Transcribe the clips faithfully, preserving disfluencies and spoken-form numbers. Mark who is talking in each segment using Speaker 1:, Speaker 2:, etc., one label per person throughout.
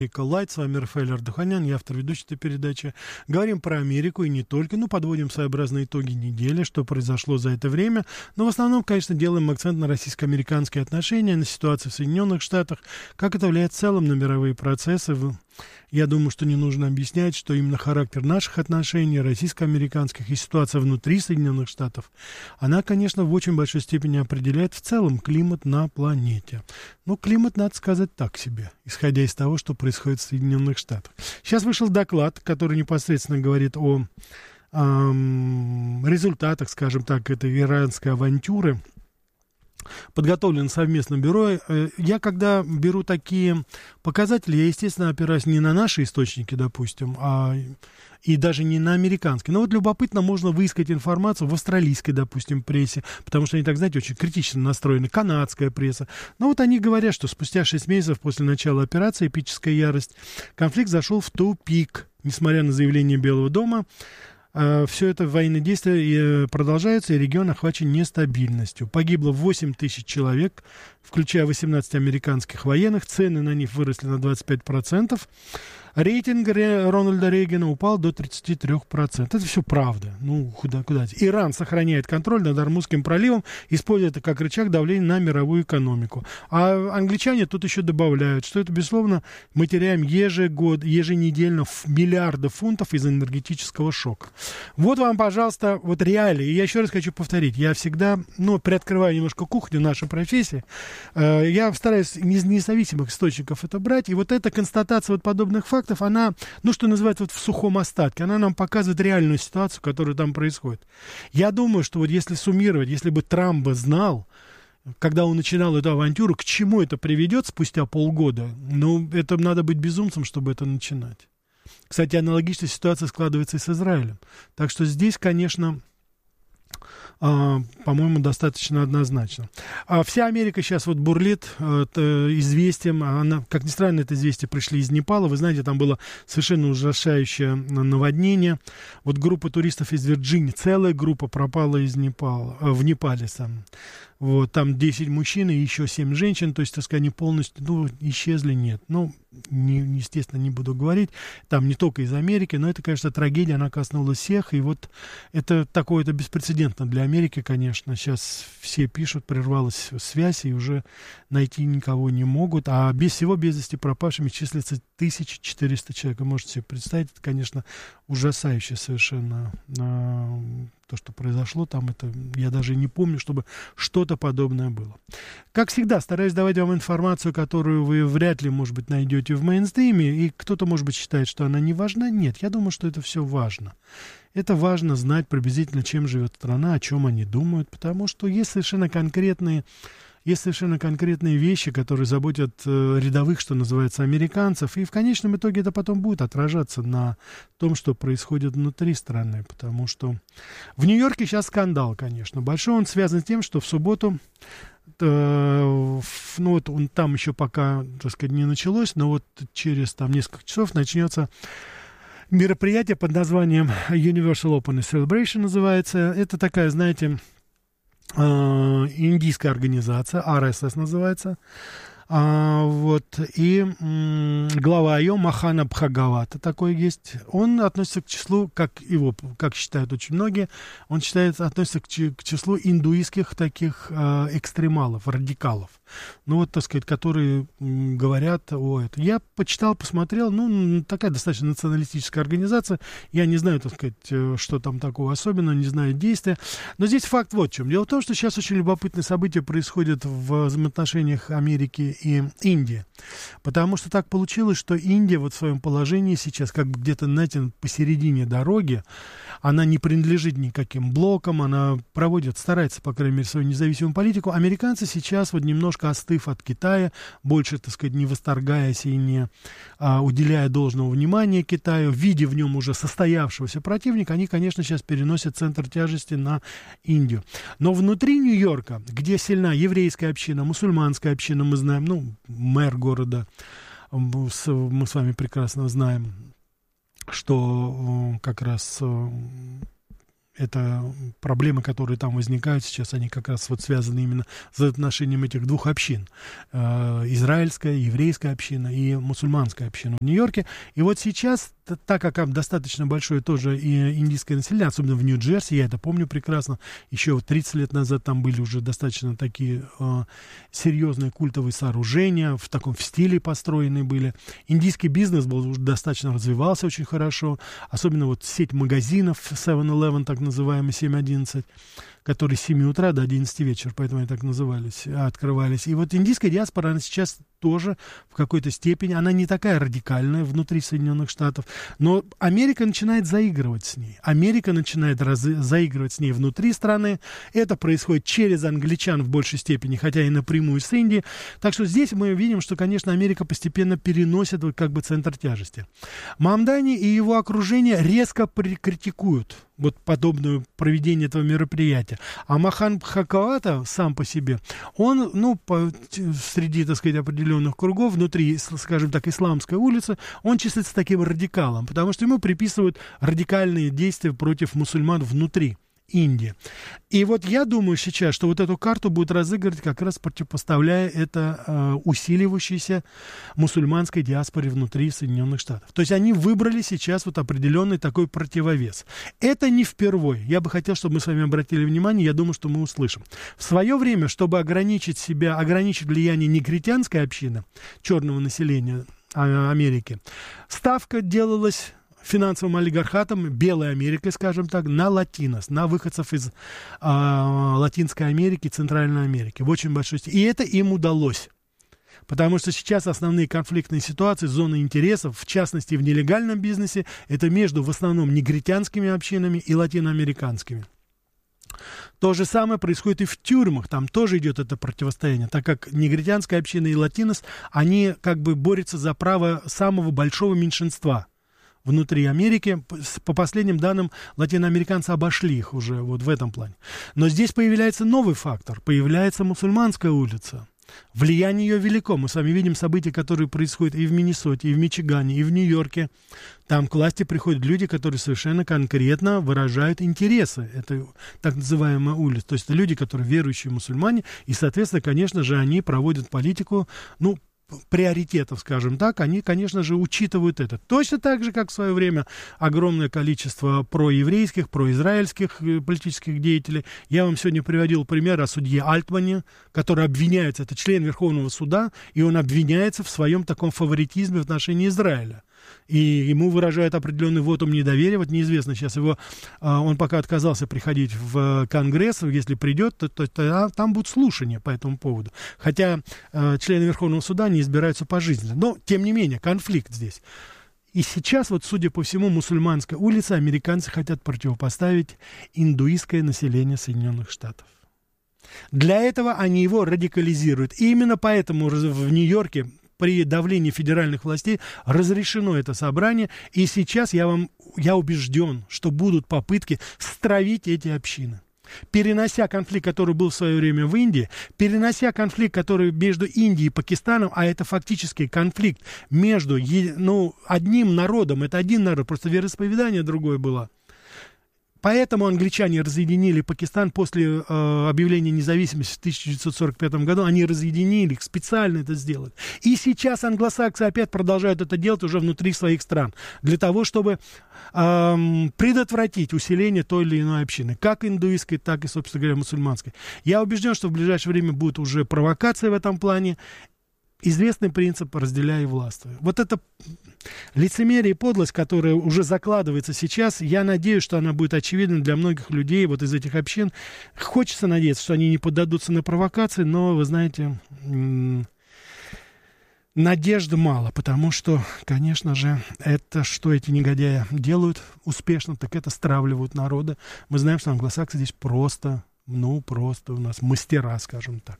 Speaker 1: Лайт, с вами Рафаэль Ардуханян, я автор ведущей этой передачи. Говорим про Америку и не только, ну, подводим своеобразные итоги недели, что произошло за это время. Но в основном, конечно, делаем акцент на российско-американские отношения, на ситуацию в Соединенных Штатах, как это влияет в целом на мировые процессы. Я думаю, что не нужно объяснять, что именно характер наших отношений, российско-американских, и ситуация внутри Соединенных Штатов, она, конечно, в очень большой степени определяет в целом климат на планете. Но климат, надо сказать, так себе, исходя из того, что происходит в Соединенных Штатах. Сейчас вышел доклад, который непосредственно говорит о эм, результатах, скажем так, этой иранской авантюры, подготовлен совместным бюро. Я, когда беру такие показатели, я, естественно, опираюсь не на наши источники, допустим, а и даже не на американские. Но вот любопытно, можно выискать информацию в австралийской, допустим, прессе, потому что они, так знаете, очень критично настроены, канадская пресса. Но вот они говорят, что спустя шесть месяцев после начала операции «Эпическая ярость» конфликт зашел в тупик, несмотря на заявление Белого дома. Все это военные действия продолжаются, и регион охвачен нестабильностью. Погибло восемь тысяч человек, включая восемнадцать американских военных. Цены на них выросли на двадцать пять процентов. Рейтинг Рональда Рейгана упал до тридцать три процента. Это все правда. Ну, куда, куда? Иран сохраняет контроль над Ормузским проливом, используя это как рычаг давления на мировую экономику. А англичане тут еще добавляют, что это, безусловно, мы теряем ежегод, еженедельно миллиарды фунтов из энергетического шока. Вот вам, пожалуйста, вот реалии. И я еще раз хочу повторить. Я всегда, ну, приоткрываю немножко кухню нашей профессии. Э, я стараюсь из независимых источников это брать. И вот эта констатация вот подобных фактов, она, ну, что называется, вот в сухом остатке, она нам показывает реальную ситуацию, которая там происходит. Я думаю, что вот если суммировать, если бы Трамп бы знал, когда он начинал эту авантюру, к чему это приведет спустя полгода, ну, это надо быть безумцем, чтобы это начинать. Кстати, аналогичная ситуация складывается и с Израилем. Так что здесь, конечно, Uh, по-моему, достаточно однозначно. Uh, вся Америка сейчас вот бурлит uh, известием. Она, как ни странно, это известие пришли из Непала. Вы знаете, там было совершенно ужасающее наводнение. Вот группа туристов из Вирджинии, целая группа пропала из Непала, uh, в Непале сам. Вот, там десять мужчин и еще семь женщин, то есть, так сказать, они полностью, ну, исчезли, нет. Ну, не, естественно, не буду говорить, там не только из Америки, но это, конечно, трагедия, она коснулась всех, и вот это такое, это беспрецедентно для Америки, конечно. Сейчас все пишут, прервалась связь, и уже найти никого не могут, а без всего без вести пропавшими числится тысяча четыреста человек. Вы можете себе представить, это, конечно, ужасающе совершенно то, что произошло там, это я даже не помню, чтобы что-то подобное было. Как всегда, стараюсь давать вам информацию, которую вы вряд ли, может быть, найдете в мейнстриме, и кто-то, может быть, считает, что она не важна. Нет, я думаю, что это все важно. Это важно знать приблизительно, чем живет страна, о чем они думают, потому что есть совершенно конкретные Есть совершенно конкретные вещи, которые заботят э, рядовых, что называется, американцев, и в конечном итоге это потом будет отражаться на том, что происходит внутри страны, потому что в Нью-Йорке сейчас скандал, конечно, большой, он связан с тем, что в субботу, э, в, ну вот он там еще пока, так сказать, не началось, но вот через там несколько часов начнется мероприятие под названием Universal Open Celebration называется. Это такая, знаете, индийская организация, ар эс эс называется, а, вот, и м, глава ее, Мохана Бхагавата, такой есть, он относится к числу, как его, как считают очень многие, он считается, относится к, к числу индуистских таких а, экстремалов, радикалов, ну вот, так сказать, которые м, говорят о этом. Я почитал, посмотрел, ну, такая достаточно националистическая организация, я не знаю, так сказать, что там такого особенного, не знаю действия, но здесь факт вот в чем. Дело в том, что сейчас очень любопытные события происходят в взаимоотношениях Америки и Индии, потому что так получилось, что Индия вот в своем положении сейчас как бы где-то, знаете, посередине дороги, она не принадлежит никаким блокам, она проводит, старается, по крайней мере, свою независимую политику. Американцы сейчас вот немножко остыв от Китая, больше, так сказать, не восторгаясь и не а, уделяя должного внимания Китаю, видя в нем уже состоявшегося противника, они, конечно, сейчас переносят центр тяжести на Индию. Но внутри Нью-Йорка, где сильна еврейская община, мусульманская община, мы знаем, ну, мэр города, мы с вами прекрасно знаем, что как раз это проблемы, которые там возникают сейчас, они как раз вот связаны именно с отношением этих двух общин. Э, израильская, еврейская община и мусульманская община в Нью-Йорке. И вот сейчас, так как там достаточно большое тоже и индийское население, особенно в Нью-Джерси, я это помню прекрасно, еще вот тридцать лет назад там были уже достаточно такие э, серьезные культовые сооружения, в таком в стиле построенные были. Индийский бизнес был уже достаточно развивался очень хорошо, особенно вот сеть магазинов севен элевен, так называемый семь одиннадцать, которые с семи утра до одиннадцати вечера, поэтому они так назывались, открывались. И вот индийская диаспора, она сейчас тоже в какой-то степени, она не такая радикальная внутри Соединенных Штатов, но Америка начинает заигрывать с ней. Америка начинает раз, заигрывать с ней внутри страны. Это происходит через англичан в большей степени, хотя и напрямую с Индией. Так что здесь мы видим, что, конечно, Америка постепенно переносит вот как бы центр тяжести. Мамдани и его окружение резко критикуют вот подобное проведение этого мероприятия. А Махан Бхакавата сам по себе, он, ну, по, среди, так сказать, определенных кругов, внутри, скажем так, исламской улицы, он числится таким радикалом, потому что ему приписывают радикальные действия против мусульман внутри Индии. И вот я думаю сейчас, что вот эту карту будет разыгрывать, как раз противопоставляя это э, усиливающейся мусульманской диаспоре внутри Соединенных Штатов. То есть они выбрали сейчас вот определенный такой противовес. Это не впервой. Я бы хотел, чтобы мы с вами обратили внимание, я думаю, что мы услышим. В свое время, чтобы ограничить себя, ограничить влияние негритянской общины, черного населения Америки, ставка делалась финансовым олигархатом, белой Америкой, скажем так, на латинос, на выходцев из э, Латинской Америки, Центральной Америки в очень большой степени. И это им удалось. Потому что сейчас основные конфликтные ситуации, зоны интересов, в частности в нелегальном бизнесе, это между в основном негритянскими общинами и латиноамериканскими. То же самое происходит и в тюрьмах, там тоже идет это противостояние, так как негритянская община и латинос, они как бы борются за право самого большого меньшинства внутри Америки. По последним данным, латиноамериканцы обошли их уже вот в этом плане. Но здесь появляется новый фактор, появляется мусульманская улица. Влияние ее велико. Мы с вами видим события, которые происходят и в Миннесоте, и в Мичигане, и в Нью-Йорке. Там к власти приходят люди, которые совершенно конкретно выражают интересы этой так называемой улицы. То есть это люди, которые верующие мусульмане, и, соответственно, конечно же, они проводят политику, ну, приоритетов, скажем так, они, конечно же, учитывают это. Точно так же, как в свое время огромное количество проеврейских, произраильских политических деятелей. Я вам сегодня приводил пример о судье Альтмане, который обвиняется, это член Верховного суда, и он обвиняется в своем таком фаворитизме в отношении Израиля. И ему выражают определенный вотум недоверия. Вот неизвестно сейчас его, он пока отказался приходить в Конгресс, если придет, то, то, то там будут слушания по этому поводу. Хотя члены Верховного суда не избираются пожизненно. Но, тем не менее, конфликт здесь. И сейчас, вот, судя по всему, мусульманская улица, американцы хотят противопоставить индуистское население Соединенных Штатов. Для этого они его радикализируют. И именно поэтому в Нью-Йорке при давлении федеральных властей разрешено это собрание, и сейчас я вам, я убежден, что будут попытки стравить эти общины. Перенося конфликт, который был в свое время в Индии, перенося конфликт, который между Индией и Пакистаном, а это фактически конфликт между, ну, одним народом, это один народ, просто вероисповедание другое было. Поэтому англичане разъединили Пакистан после э, объявления независимости в тысяча девятьсот сорок пятом году. Они разъединили их, специально это сделали. И сейчас англосаксы опять продолжают это делать уже внутри своих стран. Для того, чтобы э, предотвратить усиление той или иной общины. Как индуистской, так и, собственно говоря, мусульманской. Я убежден, что в ближайшее время будет уже провокация в этом плане. Известный принцип «разделяй и властвуй». Вот это лицемерие и подлость, которая уже закладывается сейчас, я надеюсь, что она будет очевидна для многих людей вот из этих общин. Хочется надеяться, что они не поддадутся на провокации, но, вы знаете, надежды мало, потому что, конечно же, это, что эти негодяи делают успешно, так это стравливают народы. Мы знаем, что англосаксы здесь просто, ну, просто у нас мастера, скажем так.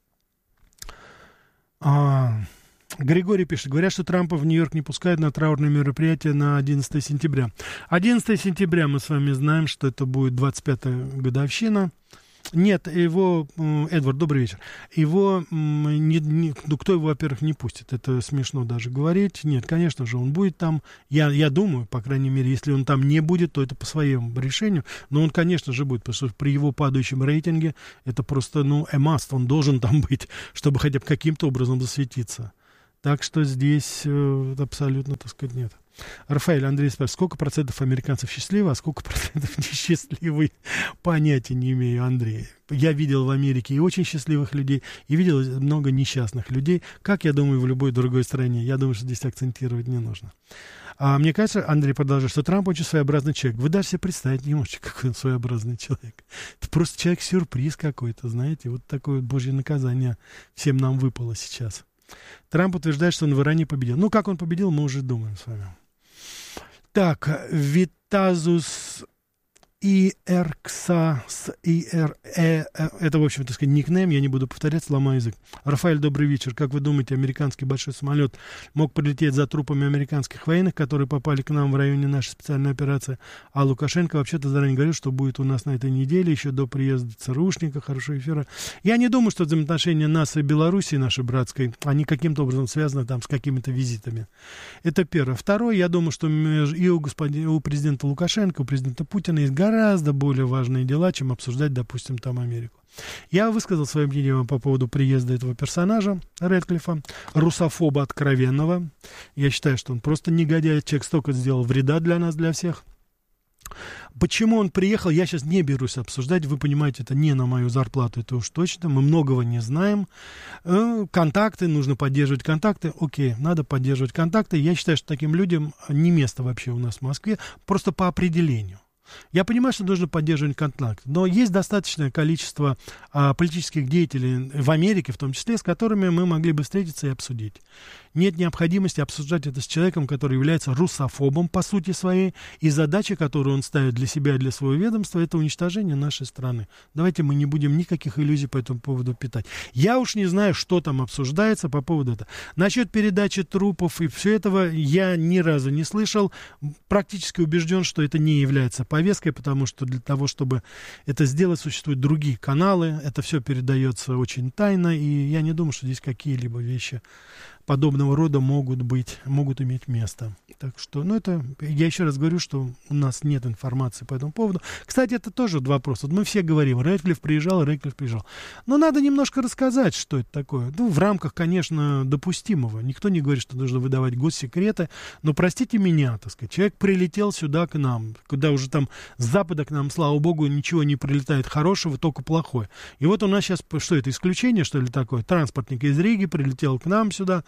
Speaker 1: А, Григорий пишет, говорят, что Трампа в Нью-Йорк не пускают на траурное мероприятие на одиннадцатое сентября. одиннадцатое сентября мы с вами знаем, что это будет двадцать пятая годовщина Нет, его, Эдвард, добрый вечер. Его, не, не, ну, кто его, во-первых, не пустит? Это смешно даже говорить. Нет, конечно же, он будет там. Я, я думаю, по крайней мере, если он там не будет, то это по своему решению. Но он, конечно же, будет, потому что при его падающем рейтинге это просто, ну, a must. Он должен там быть, чтобы хотя бы каким-то образом засветиться. Так что здесь э, абсолютно, так сказать, нет. Рафаэль, Андрей спрашивает, сколько процентов американцев счастливы, а сколько процентов несчастливы? Понятия не имею, Андрей. Я видел в Америке и очень счастливых людей, и видел много несчастных людей. Как, я думаю, в любой другой стране. Я думаю, что здесь акцентировать не нужно. А мне кажется, Андрей продолжает, что Трамп очень своеобразный человек. Вы даже себе представить не можете, какой он своеобразный человек. Это просто человек-сюрприз какой-то, знаете. Вот такое вот божье наказание всем нам выпало сейчас. Трамп утверждает, что он в Иране победил. Ну, как он победил, мы уже думаем с вами. Так, Витазус Ирксас, Ир, э, э, это, в общем, так сказать, никнейм, я не буду повторять, сломаю язык. Рафаэль, добрый вечер. Как вы думаете, американский большой самолет мог прилететь за трупами американских военных, которые попали к нам в районе нашей специальной операции? А Лукашенко вообще-то заранее говорил, что будет у нас на этой неделе, еще до приезда ЦРУшника, хорошего эфира. Я не думаю, что взаимоотношения нас и Белоруссии, нашей братской, они каким-то образом связаны там с какими-то визитами. Это первое. Второе, я думаю, что и у, господина, у президента Лукашенко, у президента Путина есть гораздо более важные дела, чем обсуждать, допустим, там Америку. Я высказал свое мнение по поводу приезда этого персонажа, Рэдклиффа, русофоба откровенного. Я считаю, что он просто негодяй, человек столько сделал вреда для нас, для всех. Почему он приехал, я сейчас не берусь обсуждать. Вы понимаете, это не на мою зарплату, это уж точно. Мы многого не знаем. Контакты, нужно поддерживать контакты. Окей, надо поддерживать контакты. Я считаю, что таким людям не место вообще у нас в Москве, просто по определению. Я понимаю, что нужно поддерживать контакт, но есть достаточное количество а, политических деятелей в Америке, в том числе, с которыми мы могли бы встретиться и обсудить. Нет необходимости обсуждать это с человеком, который является русофобом по сути своей, и задача, которую он ставит для себя и для своего ведомства, это уничтожение нашей страны. Давайте мы не будем никаких иллюзий по этому поводу питать. Я уж не знаю, что там обсуждается по поводу этого. Насчет передачи трупов и все этого я ни разу не слышал. Практически убежден, что это не является повесткой, потому что для того, чтобы это сделать, существуют другие каналы. Это все передается очень тайно, и я не думаю, что здесь какие-либо вещи подобного рода могут быть, могут иметь место. Так что, ну это, я еще раз говорю, что у нас нет информации по этому поводу. Кстати, это тоже вопрос. Вот мы все говорим, Рэдклифф приезжал, Рэдклифф приезжал. Но надо немножко рассказать, что это такое. Ну, в рамках, конечно, допустимого. Никто не говорит, что нужно выдавать госсекреты. Но, простите меня, так сказать, человек прилетел сюда к нам, куда уже там с запада к нам, слава богу, ничего не прилетает хорошего, только плохое. И вот у нас сейчас, что это, исключение, что ли, такое? Транспортник из Риги прилетел к нам сюда.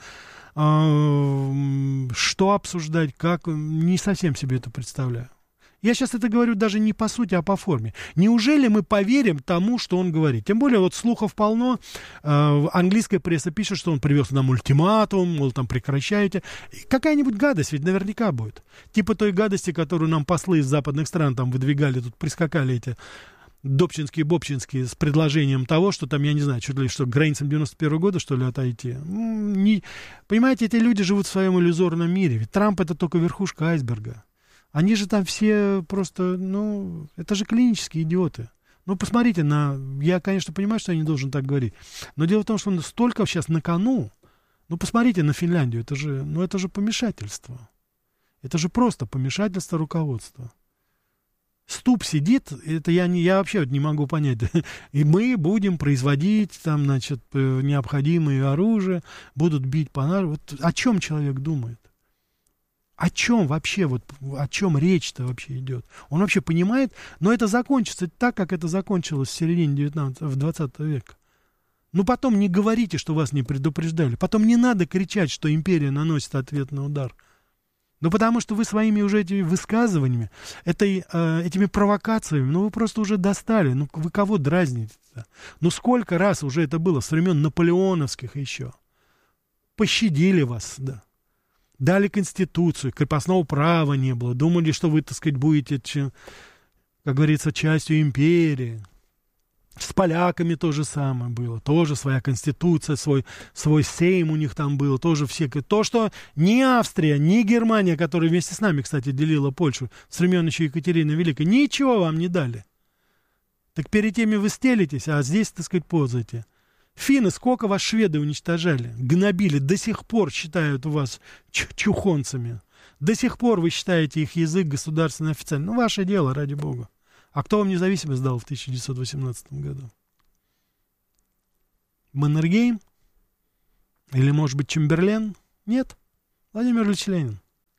Speaker 1: Что обсуждать, как, не совсем себе это представляю. Я сейчас это говорю даже не по сути, а по форме. Неужели мы поверим тому, что он говорит? Тем более, вот слухов полно. Английская пресса пишет, что он привез нам ультиматум, мол, там прекращайте. Какая-нибудь гадость ведь наверняка будет. Типа той гадости, которую нам послы из западных стран там выдвигали, тут прискакали эти Добчинские, Бобчинские с предложением того, что там, я не знаю, что ли, что к границам девяносто первого года, что ли, отойти. Не, понимаете, эти люди живут в своем иллюзорном мире. Ведь Трамп — это только верхушка айсберга. Они же там все просто, ну, это же клинические идиоты. Ну, посмотрите на... Я, конечно, понимаю, что я не должен так говорить. Но дело в том, что столько сейчас на кону. Ну, посмотрите на Финляндию. Это же, ну, это же помешательство. Это же просто помешательство руководства. Ступ сидит, это я, не, я вообще вот не могу понять. И мы будем производить там, значит, необходимые оружие, будут бить по нам. Вот о чем человек думает? О чем вообще, вот о чем речь-то вообще идет? Он вообще понимает, но это закончится так, как это закончилось в середине девятнадцатого, двадцатого века. Ну, потом не говорите, что вас не предупреждали. Потом не надо кричать, что империя наносит ответный удар. Ну, потому что вы своими уже этими высказываниями, этой, э, этими провокациями, ну, вы просто уже достали. Ну, вы кого дразните-то? Ну, сколько раз уже это было с времен наполеоновских еще? Пощадили вас, да. Дали конституцию, крепостного права не было. Думали, что вы, так сказать, будете, как говорится, частью империи. С поляками то же самое было. Тоже своя конституция, свой, свой сейм у них там был. Тоже все. То, что ни Австрия, ни Германия, которая вместе с нами, кстати, делила Польшу с времен еще Екатерины Великой, ничего вам не дали. Так перед теми вы стелитесь, а здесь, так сказать, ползаете. Финны, сколько вас шведы уничтожали, гнобили, до сих пор считают вас чухонцами. До сих пор вы считаете их язык государственный официальный. Ну, ваше дело, ради бога. А кто вам независимость дал в тысяча девятьсот восемнадцатом году? Маннергейм? Или, может быть, Чемберлен? Нет. Владимир Ильич Ленин.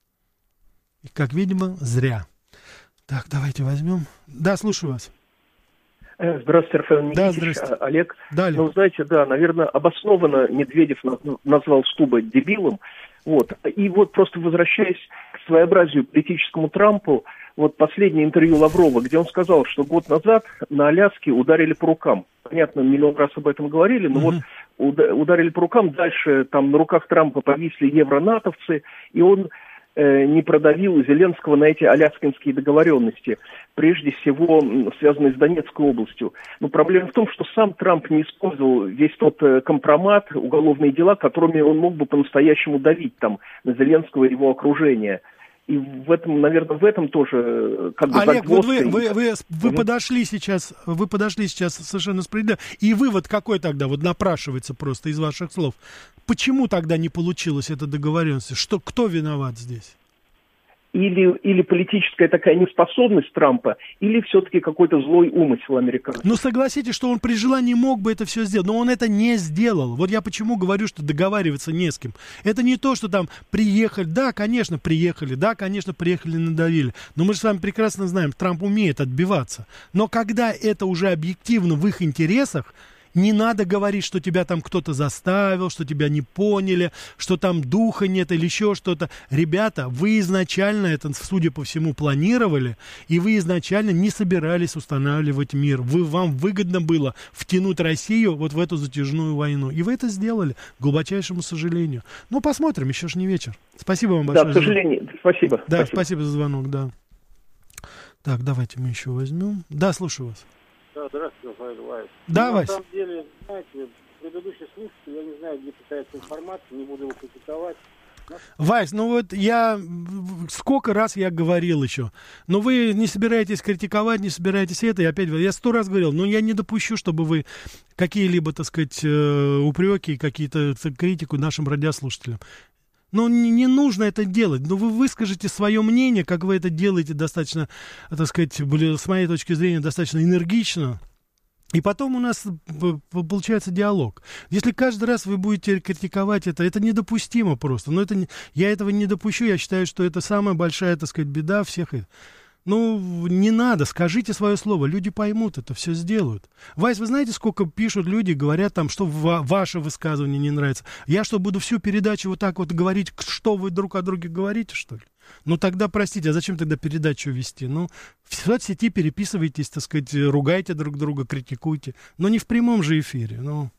Speaker 1: И, как видимо, зря. Так, давайте возьмем. Да, слушаю вас.
Speaker 2: Здравствуйте, Рафаэль Никитич,
Speaker 1: да, здравствуйте.
Speaker 2: Олег.
Speaker 1: Да, Олег.
Speaker 2: Ну, знаете, да, наверное, обоснованно Медведев назвал Стуба дебилом. Вот. И вот просто возвращаясь к своеобразию политическому Трампу, вот последнее интервью Лаврова, где он сказал, что год назад на Аляске ударили по рукам. Понятно, миллион раз об этом говорили, но mm-hmm. вот ударили по рукам. Дальше там на руках Трампа повисли евронатовцы, и он э, не продавил Зеленского на эти аляскинские договоренности, прежде всего связанные с Донецкой областью. Но проблема в том, что сам Трамп не использовал весь тот э, компромат, уголовные дела, которыми он мог бы по-настоящему давить там на Зеленского и его окружение. И в этом, наверное, в этом тоже как бы
Speaker 1: Олег, вот вы,
Speaker 2: и...
Speaker 1: вы, вы, вы
Speaker 2: mm-hmm.
Speaker 1: подошли сейчас, вы подошли сейчас совершенно справедливо. И вывод какой тогда вот напрашивается просто из ваших слов? Почему тогда не получилось эта договоренность? Что, кто виноват здесь?
Speaker 2: Или, или политическая такая неспособность Трампа, или все-таки какой-то злой умысел американцев.
Speaker 1: Ну, согласитесь, что он при желании мог бы это все сделать, но он это не сделал. Вот я почему говорю, что договариваться не с кем. Это не то, что там приехали, да, конечно, приехали, да, конечно, приехали, надавили. Но мы же с вами прекрасно знаем, Трамп умеет отбиваться. Но когда это уже объективно в их интересах, не надо говорить, что тебя там кто-то заставил, что тебя не поняли, что там духа нет или еще что-то. Ребята, вы изначально это, судя по всему, планировали, и вы изначально не собирались устанавливать мир. Вы, вам выгодно было втянуть Россию вот в эту затяжную войну. И вы это сделали, к глубочайшему сожалению. Ну, посмотрим, еще ж не вечер. Спасибо вам большое.
Speaker 2: Да, к сожалению. За... Спасибо.
Speaker 1: Да,
Speaker 2: спасибо.
Speaker 1: спасибо за звонок, да. Так, давайте мы еще возьмем. Да, слушаю вас.
Speaker 3: Да, здравствуйте, Рафаэль Вайс.
Speaker 1: Да,
Speaker 3: ну,
Speaker 1: Вайс.
Speaker 3: На самом деле, знаете, предыдущий слушатель, я не знаю, где пытается информацию, не буду его критиковать. Но...
Speaker 1: Вайс, ну вот я, сколько раз я говорил еще, но вы не собираетесь критиковать, не собираетесь это, и опять, я сто раз говорил, но я не допущу, чтобы вы какие-либо, так сказать, упреки, какие-то критику нашим радиослушателям. Но не, не нужно это делать. Но вы выскажите свое мнение, как вы это делаете достаточно, так сказать, были, с моей точки зрения, достаточно энергично. И потом у нас получается диалог. Если каждый раз вы будете критиковать это, это недопустимо просто. Но это, я этого не допущу. Я считаю, что это самая большая, так сказать, беда всех. Ну, не надо, скажите свое слово, люди поймут это, все сделают. Вайс, вы знаете, сколько пишут люди, говорят там, что ва- ваше высказывание не нравится. Я что, буду всю передачу вот так вот говорить, что вы друг о друге говорите, что ли? Ну, тогда, простите, а зачем тогда передачу вести? Ну, в соцсети переписывайтесь, так сказать, ругайте друг друга, критикуйте. Но не в прямом же эфире, ну.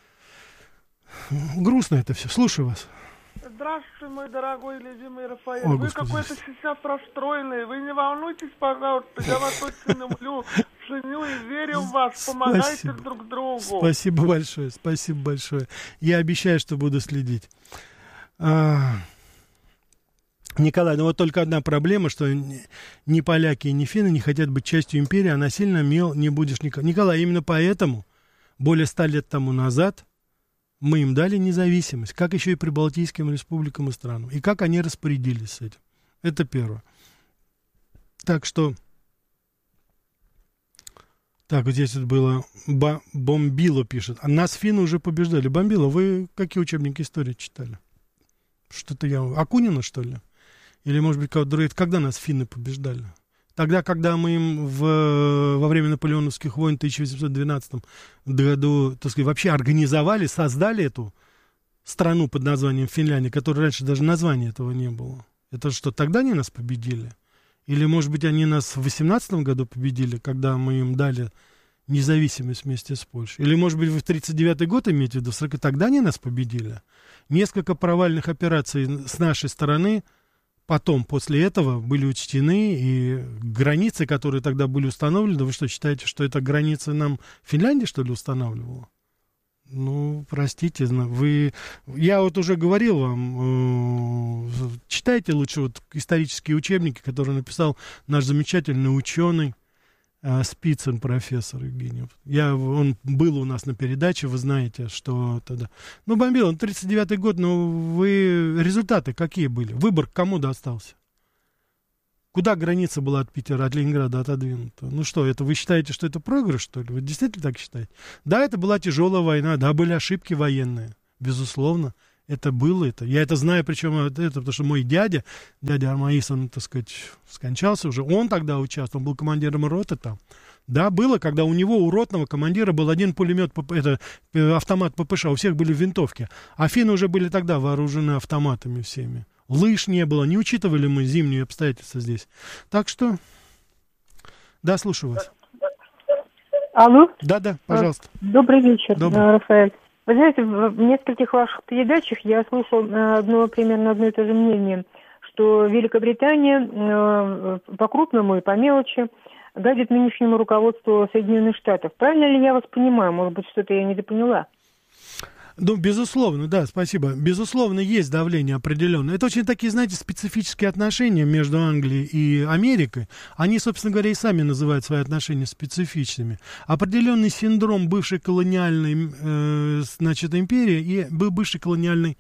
Speaker 1: Грустно это все, слушаю вас.
Speaker 4: Здравствуйте, мой дорогой любимый Рафаэль.
Speaker 1: О,
Speaker 4: вы
Speaker 1: Господи.
Speaker 4: какой-то сейчас расстроенный. Вы не волнуйтесь, пожалуйста. Я вас очень люблю, ценю и верю в вас. Помогайте
Speaker 1: Спасибо.
Speaker 4: друг другу.
Speaker 1: Спасибо большое, спасибо большое. Я обещаю, что буду следить. А... Николай, ну вот только одна проблема, что ни поляки, ни финны не хотят быть частью империи, а насильно мел не будешь никак. Николай, именно поэтому более ста лет тому назад мы им дали независимость, как еще и прибалтийским республикам и странам. И как они распорядились с этим. Это первое. Так что... Так, вот здесь вот было... Ба- Бомбило пишет. А нас финны уже побеждали. Бомбило, вы какие учебники истории читали? Что-то я... Акунина, что ли? Или, может быть, кого-то другого? Когда нас финны побеждали? Тогда, когда мы им в, во время наполеоновских войн в тысяча восемьсот двенадцатом году, так сказать, вообще организовали, создали эту страну под названием Финляндия, которой раньше даже названия этого не было. Это что, тогда они нас победили? Или, может быть, они нас в восемнадцатом году победили, когда мы им дали независимость вместе с Польшей? Или, может быть, вы в тридцать девятый год имеете в виду, сорок тогда они нас победили? Несколько провальных операций с нашей стороны потом, после этого, были учтены, и границы, которые тогда были установлены, вы что, считаете, что это границы нам Финляндия, что ли, устанавливала? Ну, простите, вы... Я вот уже говорил вам, э, читайте лучше вот исторические учебники, которые написал наш замечательный ученый, Спицын профессор Евгений. Я, он был у нас на передаче, вы знаете, что тогда... Ну, бомбил, он тридцать девятый год, но вы... Результаты какие были? Выбор к кому достался? Куда граница была от Питера, от Ленинграда отодвинута? Ну что, это вы считаете, что это проигрыш, что ли? Вы действительно так считаете? Да, это была тяжелая война, да, были ошибки военные, безусловно. Это было это. Я это знаю, причем это, потому что мой дядя, дядя Армаис, он, так сказать, скончался уже. Он тогда участвовал, он был командиром роты там. Да, было, когда у него, у ротного командира, был один пулемет, это автомат ППШ, у всех были винтовки. А финны уже были тогда вооружены автоматами всеми. Лыж не было, не учитывали мы зимние обстоятельства здесь. Так что, да, слушаю вас.
Speaker 5: Алло.
Speaker 1: Да-да, пожалуйста.
Speaker 5: Добрый вечер,
Speaker 1: Добрый.
Speaker 5: Рафаэль. Вы знаете, в нескольких ваших передачах я слышал одно, примерно одно и то же мнение, что Великобритания по-крупному и по мелочи гадит нынешнему руководству Соединенных Штатов. Правильно ли я вас понимаю? Может быть, что-то я недопоняла?
Speaker 1: Ну, безусловно, да, спасибо. Безусловно, есть давление определенное. Это очень такие, знаете, специфические отношения между Англией и Америкой. Они, собственно говоря, и сами называют свои отношения специфичными. Определенный синдром бывшей колониальной, э, значит, империи и бывшей колониальной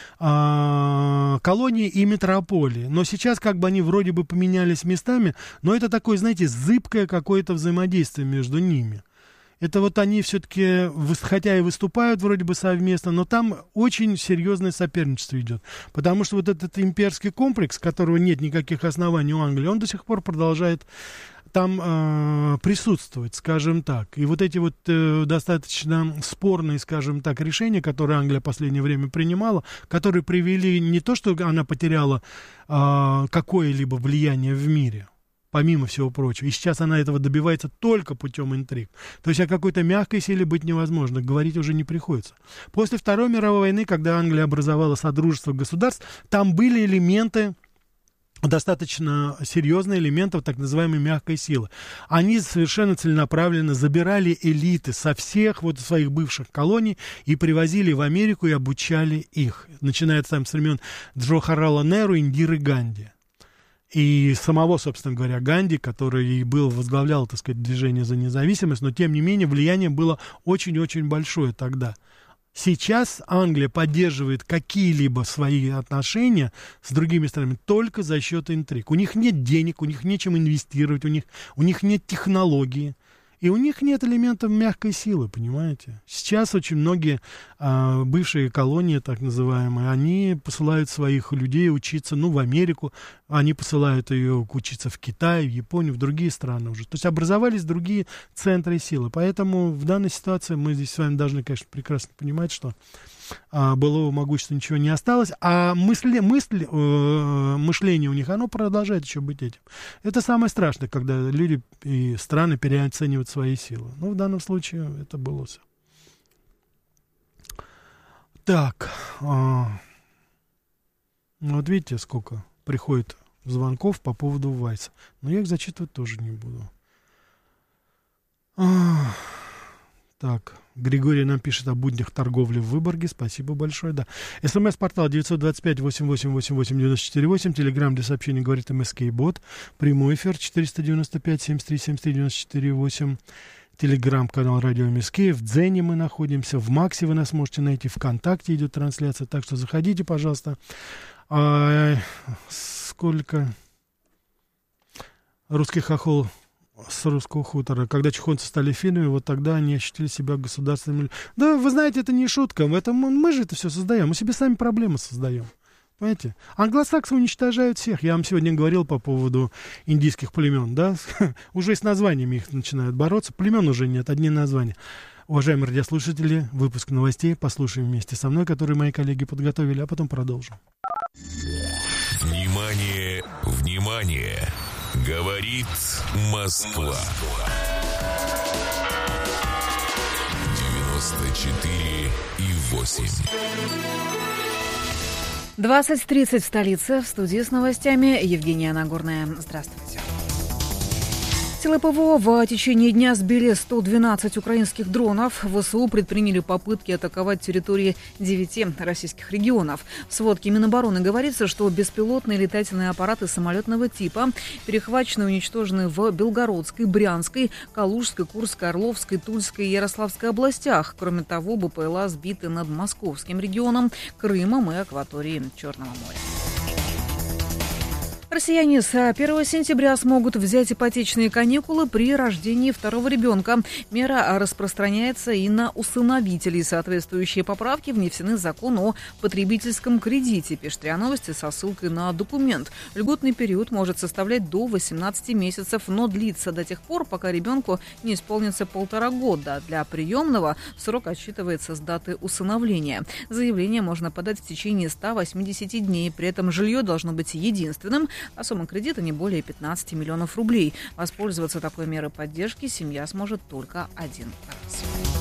Speaker 1: э, колонии и метрополии. Но сейчас как бы они вроде бы поменялись местами, но это такое, знаете, зыбкое какое-то взаимодействие между ними. Это вот они все-таки, хотя и выступают вроде бы совместно, но там очень серьезное соперничество идет. Потому что вот этот имперский комплекс, которого нет никаких оснований у Англии, он до сих пор продолжает там э, присутствовать, скажем так. И вот эти вот э, достаточно спорные, скажем так, решения, которые Англия в последнее время принимала, которые привели не то, что она потеряла э, какое-либо влияние в мире, помимо всего прочего. И сейчас она этого добивается только путем интриг. То есть о какой-то мягкой силе быть невозможно. Говорить уже не приходится. После Второй мировой войны, когда Англия образовала Содружество государств, там были элементы, достаточно серьезные элементы так называемой мягкой силы. Они совершенно целенаправленно забирали элиты со всех вот своих бывших колоний и привозили в Америку и обучали их. Начиная там с времен Джохарлала Неру, Индиры Ганди. И самого, собственно говоря, Ганди, который был, возглавлял, так сказать, движение за независимость, но, тем не менее, влияние было очень-очень большое тогда. Сейчас Англия поддерживает какие-либо свои отношения с другими странами только за счет интриг. У них нет денег, у них нечем инвестировать, у них, у них нет технологии. И у них нет элементов мягкой силы, понимаете? Сейчас очень многие а, бывшие колонии, так называемые, они посылают своих людей учиться, ну, в Америку, они посылают ее учиться в Китай, в Японию, в другие страны уже. То есть образовались другие центры силы. Поэтому в данной ситуации мы здесь с вами должны, конечно, прекрасно понимать, что а, былого могущества ничего не осталось, а мысли, мысли, э, мышление у них, оно продолжает еще быть этим. Это самое страшное, когда люди и страны переоценивают свои силы. Ну, в данном случае это было все. Так, а, вот видите, сколько приходит звонков по поводу Вайса. Но я их зачитывать тоже не буду. А, так, Григорий нам пишет о буднях торговли в Выборге. Спасибо большое, да. СМС-портал девять два пять восемь восемь восемь восемь девять четыре восемь. Телеграм для сообщений говорит МСК-бот. Прямой эфир четыреста девяносто пять семьдесят три семьдесят три девяносто четыре восемь. Телеграм-канал Радио МСК. В Дзене мы находимся. В Максе вы нас можете найти. ВКонтакте идет трансляция. Так что заходите, пожалуйста. А, сколько... Русский хохол с русского хутора. Когда чухонцы стали финнами, вот тогда они ощутили себя государственными. Да, вы знаете, это не шутка. В этом мы, мы же это все создаем. Мы себе сами проблемы создаем. Понимаете? Англосаксы уничтожают всех. Я вам сегодня говорил по поводу индийских племен, да? Уже с названиями их начинают бороться. Племен уже нет, одни названия. Уважаемые радиослушатели, выпуск новостей послушаем вместе со мной, которые мои коллеги подготовили, а потом продолжим.
Speaker 6: Внимание, внимание! Говорит Москва. девяносто четыре и восемь.
Speaker 7: двадцать тридцать в столице. В студии с новостями Евгения Нагорная. Здравствуйте. Силы ПВО в течение дня сбили сто двенадцать украинских дронов. ВСУ предприняли попытки атаковать территории девяти российских регионов. В сводке Минобороны говорится, что беспилотные летательные аппараты самолетного типа перехвачены и уничтожены в Белгородской, Брянской, Калужской, Курской, Орловской, Тульской и Ярославской областях. Кроме того, БПЛА сбиты над Московским регионом, Крымом и акваторией Черного моря. Россияне с первого сентября смогут взять ипотечные каникулы при рождении второго ребенка. Мера распространяется и на усыновителей. Соответствующие поправки внесены в закон о потребительском кредите, пишет РИА Новости со ссылкой на документ. Льготный период может составлять до восемнадцати месяцев, но длится до тех пор, пока ребенку не исполнится полтора года. Для приемного срок отсчитывается с даты усыновления. Заявление можно подать в течение ста восьмидесяти дней. При этом жилье должно быть единственным, а сумма кредита не более пятнадцати миллионов рублей. Воспользоваться такой мерой поддержки семья сможет только один раз.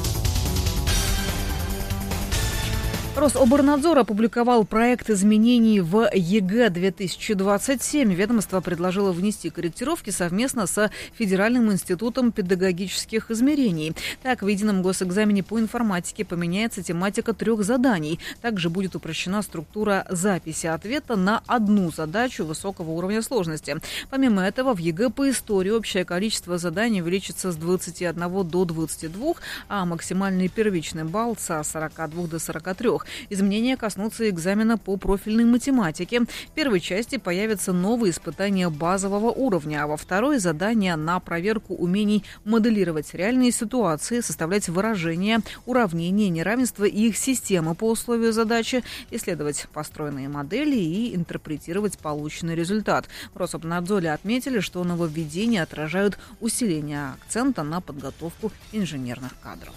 Speaker 7: Рособорнадзор опубликовал проект изменений в ЕГЭ две тысячи двадцать семь. Ведомство предложило внести корректировки совместно с Федеральным институтом педагогических измерений. Так, в едином госэкзамене по информатике поменяется тематика трех заданий. Также будет упрощена структура записи ответа на одну задачу высокого уровня сложности. Помимо этого, в ЕГЭ по истории общее количество заданий увеличится с двадцати одного до двадцати двух, а максимальный первичный балл со сорока двух до сорока трёх. Изменения коснутся экзамена по профильной математике. В первой части появятся новые испытания базового уровня, а во второй – задания на проверку умений моделировать реальные ситуации, составлять выражения, уравнения, неравенства и их системы по условию задачи, исследовать построенные модели и интерпретировать полученный результат. В Рособнадзоре отметили, что нововведения отражают усиление акцента на подготовку инженерных кадров.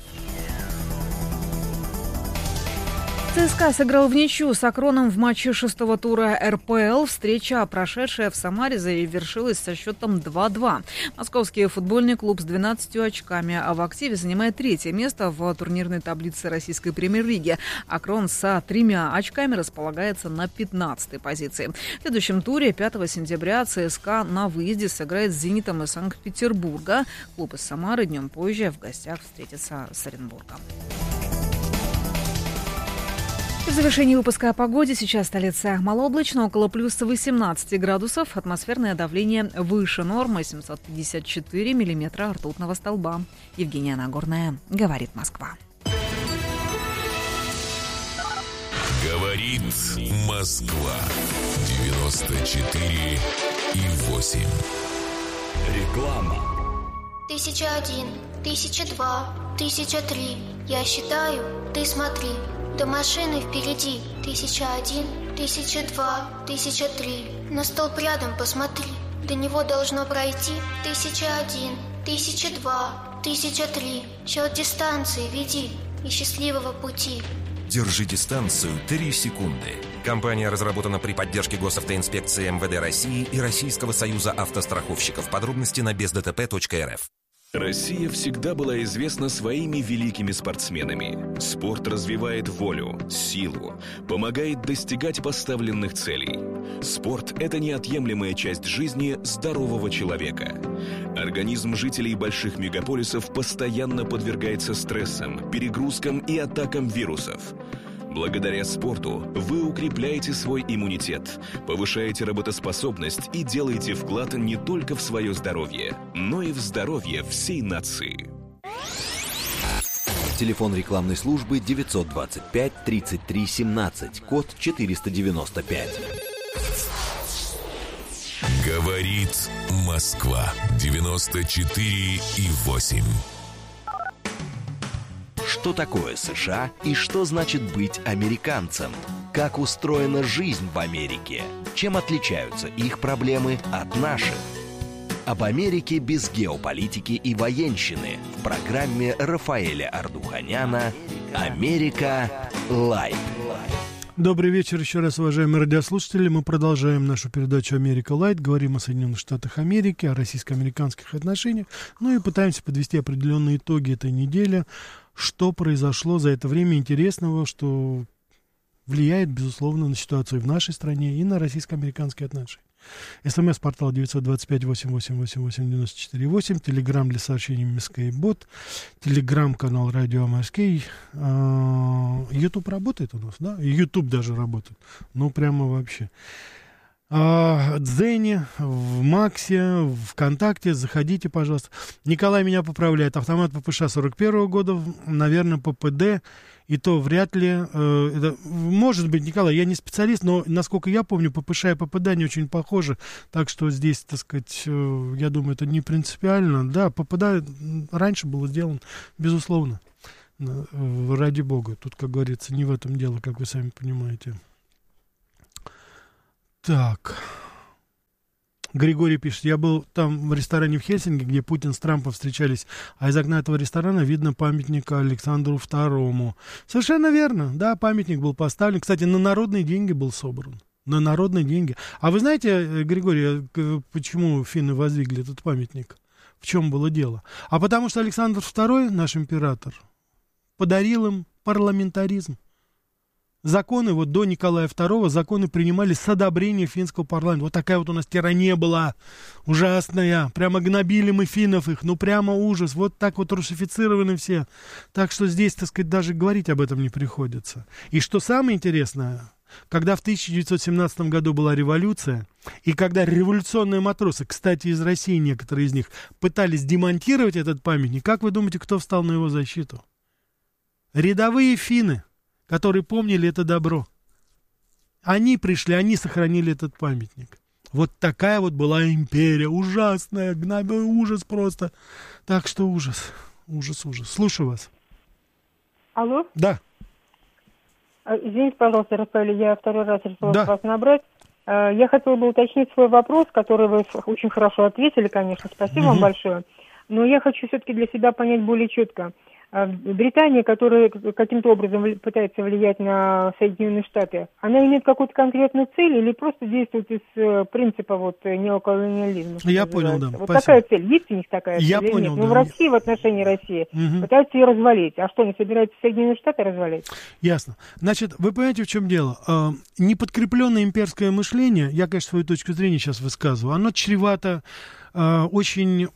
Speaker 7: ЦСКА сыграл в ничью с Акроном в матче шестого тура эр пэ эл. Встреча, прошедшая в Самаре, завершилась со счетом два-два. Московский футбольный клуб с двенадцатью очками, а в активе занимает третье место в турнирной таблице российской премьер-лиги. Акрон с тремя очками располагается на пятнадцатой позиции. В следующем туре пятого сентября ЦСКА на выезде сыграет с «Зенитом» из Санкт-Петербурга. Клуб из Самары днем позже в гостях встретится с Оренбургом. В завершении выпуска о погоде. Сейчас столица малооблачно, около плюс восемнадцати градусов. Атмосферное давление выше нормы, семьсот пятьдесят четыре миллиметра ртутного столба. Евгения Нагорная, говорит Москва.
Speaker 6: Говорит Москва. девяносто четыре и восемь. Реклама.
Speaker 8: Тысяча один, тысяча два, тысяча три. Я считаю, ты смотри. До машины впереди. Тысяча один, тысяча два, тысяча три. На столб рядом посмотри. До него должно пройти. Тысяча один, тысяча два, тысяча три. Счет дистанции веди и счастливого пути.
Speaker 9: Держи дистанцию три секунды. Компания разработана при поддержке госавтоинспекции эм вэ дэ России и Российского союза автостраховщиков. Подробности на без дэ тэ пэ точка эр эф.
Speaker 10: Россия всегда была известна своими великими спортсменами. Спорт развивает волю, силу, помогает достигать поставленных целей. Спорт – это неотъемлемая часть жизни здорового человека. Организм жителей больших мегаполисов постоянно подвергается стрессам, перегрузкам и атакам вирусов. Благодаря спорту вы укрепляете свой иммунитет, повышаете работоспособность и делаете вклад не только в свое здоровье, но и в здоровье всей нации.
Speaker 11: Телефон рекламной службы девятьсот двадцать пять тридцать три семнадцать, код четыреста девяносто пять.
Speaker 6: Говорит Москва. девяносто четыре и восемь.
Speaker 11: Что такое США и что значит быть американцем? Как устроена жизнь в Америке? Чем отличаются их проблемы от наших? Об Америке без геополитики и военщины в программе Рафаэля Ардуханяна «Америка Лайв».
Speaker 1: Добрый вечер еще раз, уважаемые радиослушатели. Мы продолжаем нашу передачу «Америка Лайт». Говорим о Соединенных Штатах Америки, о российско-американских отношениях. Ну и пытаемся подвести определенные итоги этой недели. Что произошло за это время интересного, что влияет, безусловно, на ситуацию и в нашей стране, и на российско-американские отношения. СМС-портал девять два пять восемь восемь восемь восемь девять четыре восемь, телеграм для сообщений МСК Бот, телеграм-канал Радио МСК, Ютуб работает у нас, да? Ютуб даже работает, ну прямо вообще. В Дзене, в Максе, в ВКонтакте, заходите, пожалуйста. Николай меня поправляет, автомат ППШ сорок первого года, наверное, ППД, и то вряд ли, э, это, может быть, Николай, я не специалист, но, насколько я помню, ППШ и ППД не очень похожи, так что здесь, так сказать, э, я думаю, это не принципиально. Да, ППД раньше было сделано, безусловно, э, ради бога, тут, как говорится, не в этом дело, как вы сами понимаете. Так, Григорий пишет, я был там в ресторане в Хельсинки, где Путин с Трампом встречались, а из окна этого ресторана видно памятник Александру второму. Совершенно верно, да, памятник был поставлен, кстати, на народные деньги был собран, на народные деньги. А вы знаете, Григорий, почему финны воздвигли этот памятник? В чем было дело? А потому что Александр второй, наш император, подарил им парламентаризм. Законы, вот до Николая второго, законы принимались с одобрения финского парламента. Вот такая вот у нас тирания была ужасная. Прямо гнобили мы финнов их. Ну, прямо ужас. Вот так вот русифицированы все. Так что здесь, так сказать, даже говорить об этом не приходится. И что самое интересное, когда в тысяча девятьсот семнадцатом году была революция, и когда революционные матросы, кстати, из России некоторые из них, пытались демонтировать этот памятник, как вы думаете, кто встал на его защиту? Рядовые финны, которые помнили это добро. Они пришли, они сохранили этот памятник. Вот такая вот была империя, ужасная, гнобил, ужас просто. Так что ужас, ужас, ужас. Слушаю вас.
Speaker 5: Алло?
Speaker 1: Да.
Speaker 5: Извините, пожалуйста, Рафаэль, я второй раз решила
Speaker 1: да.
Speaker 5: вас набрать. Я хотела бы уточнить свой вопрос, который вы очень хорошо ответили, конечно, спасибо угу. вам большое. Но я хочу все-таки для себя понять более четко. Британия, которая каким-то образом пытается влиять на Соединенные Штаты, она имеет какую-то конкретную цель или просто действует из принципа вот неоколониализма?
Speaker 1: Я понял, да.
Speaker 5: Вот
Speaker 1: Спасибо.
Speaker 5: Такая цель, есть у них такая
Speaker 1: Я
Speaker 5: цель?
Speaker 1: понял,
Speaker 5: нет?
Speaker 1: да.
Speaker 5: Ну, в России, в отношении России, угу. пытаются ее развалить. А что, они собираются Соединенные Штаты развалить?
Speaker 1: Ясно. Значит, вы понимаете, в чем дело? Неподкрепленное имперское мышление, я, конечно, свою точку зрения сейчас высказываю, оно чревато очень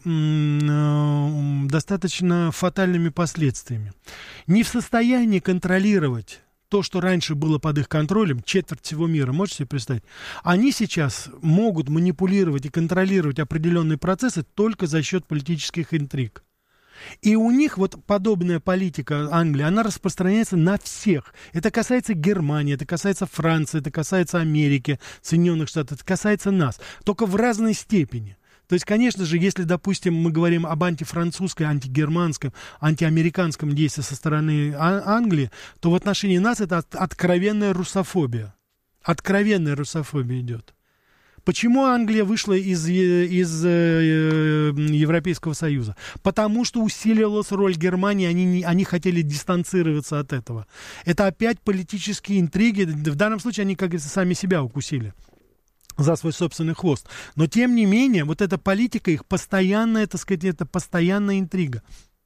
Speaker 1: э, достаточно фатальными последствиями. Не в состоянии контролировать то, что раньше было под их контролем, четверть всего мира, можете себе представить, они сейчас могут манипулировать и контролировать определенные процессы только за счет политических интриг. И у них вот подобная политика Англии, она распространяется на всех. Это касается Германии, это касается Франции, это касается Америки, Соединенных Штатов, это касается нас, только в разной степени. То есть, конечно же, если, допустим, мы говорим об антифранцузской, антигерманском, антиамериканском действии со стороны Англии, то в отношении нас это откровенная русофобия. Откровенная русофобия идет. Почему Англия вышла из, из э, Европейского Союза? Потому что усиливалась роль Германии, они, они хотели дистанцироваться от этого. Это опять политические интриги, в данном случае они, как говорится, сами себя укусили за свой собственный хвост. Но, тем не менее, вот эта политика их постоянная, так сказать, это постоянная интрига.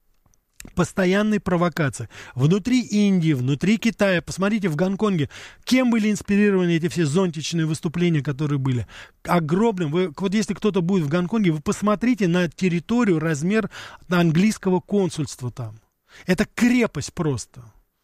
Speaker 1: Постоянные провокации. Внутри Индии, внутри Китая. Посмотрите, в Гонконге, кем были инспирированы эти все зонтичные выступления, которые были? Огромным. Вы, вот если кто-то будет в Гонконге, вы посмотрите на территорию, размер английского консульства там. Это крепость просто.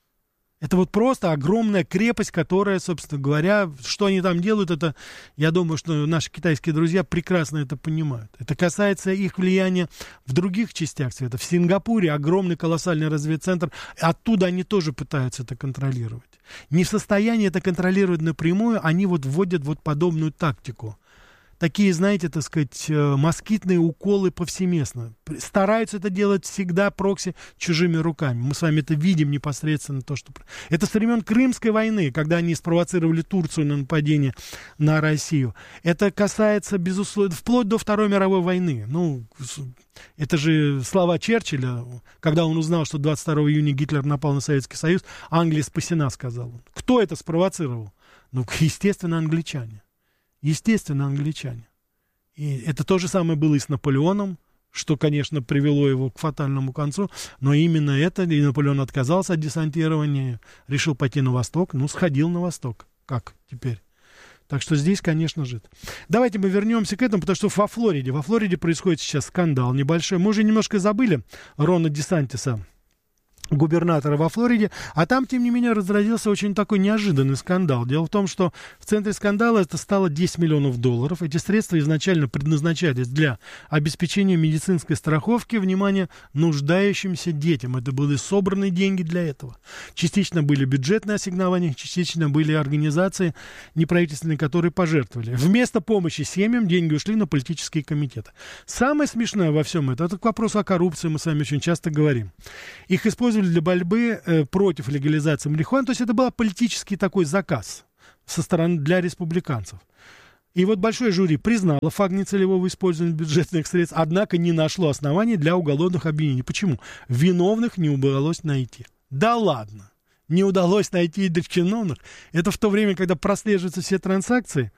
Speaker 1: Это вот просто огромная крепость, которая, собственно говоря, что они там делают, это, я думаю, что наши китайские друзья прекрасно это понимают. Это касается их влияния в других частях света. В Сингапуре огромный колоссальный разведцентр, оттуда они тоже пытаются это контролировать. Не в состоянии это контролировать напрямую, они вот вводят вот подобную тактику. Такие, знаете, так сказать, москитные уколы повсеместно. Стараются это делать всегда прокси чужими руками. Мы с вами это видим непосредственно. То, что... Это со времен Крымской войны, когда они спровоцировали Турцию на нападение на Россию. Это касается, безусловно, вплоть до Второй мировой войны. Ну, это же слова Черчилля, когда он узнал, что двадцать второго июня Гитлер напал на Советский Союз, Англия спасена, сказал он. Кто это спровоцировал? Ну, естественно, англичане. Естественно, англичане. И это то же самое было и с Наполеоном. что, конечно, привело его к фатальному концу, но именно это, и Наполеон отказался от десантирования, решил пойти на восток, ну, сходил на восток. Как теперь? Так что здесь, конечно же. Давайте мы вернемся к этому, потому что во Флориде, во Флориде происходит сейчас скандал небольшой. Мы уже немножко забыли Рона Десантиса, губернатора во Флориде, а там, тем не менее, разразился очень такой неожиданный скандал. Дело в том, что в центре скандала это стало десять миллионов долларов. Эти средства изначально предназначались для обеспечения медицинской страховки, внимание, нуждающимся детям. Это были собраны деньги для этого. Частично были бюджетные ассигнования, частично были организации неправительственные, которые пожертвовали. Вместо помощи семьям деньги ушли на политические комитеты. Самое смешное во всем этом, это к вопросу о коррупции, мы с вами очень часто говорим. Их использовали для борьбы э, против легализации марихуаны. То есть это был политический такой заказ со стороны для республиканцев. И вот большое жюри признало факт нецелевого использования бюджетных средств, однако не нашло оснований для уголовных обвинений. Почему? Виновных не удалось найти. Да ладно! Не удалось найти и чиновных. Это в то время, когда прослеживаются все транзакции,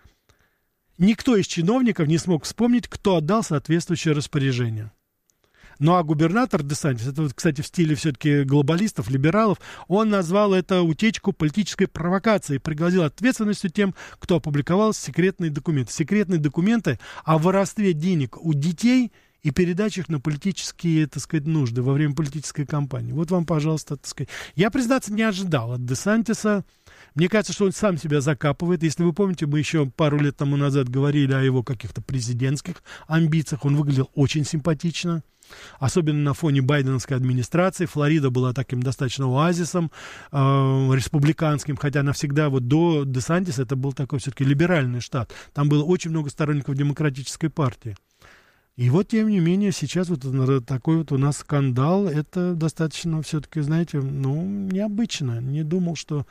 Speaker 1: никто из чиновников не смог вспомнить, кто отдал соответствующее распоряжение. Ну, а губернатор Десантис, это, вот, кстати, в стиле все-таки глобалистов, либералов, он назвал это утечку политической провокацией, пригрозил ответственностью тем, кто опубликовал секретные документы. Секретные документы о воровстве денег у детей и передачах на политические, так сказать, нужды во время политической кампании. Вот вам, пожалуйста, так сказать. Я, признаться, не ожидал от Десантиса. Мне кажется, что он сам себя закапывает. Если вы помните, мы еще пару лет тому назад говорили о его каких-то президентских амбициях. Он выглядел очень симпатично. Особенно на фоне байденовской администрации. Флорида была таким достаточно оазисом э, республиканским, хотя она всегда вот до Десантиса это был такой все-таки либеральный штат. Там было очень много сторонников демократической партии. И вот, тем не менее, сейчас вот такой вот у нас скандал. Это достаточно все-таки, знаете, ну, необычно. Не думал, что,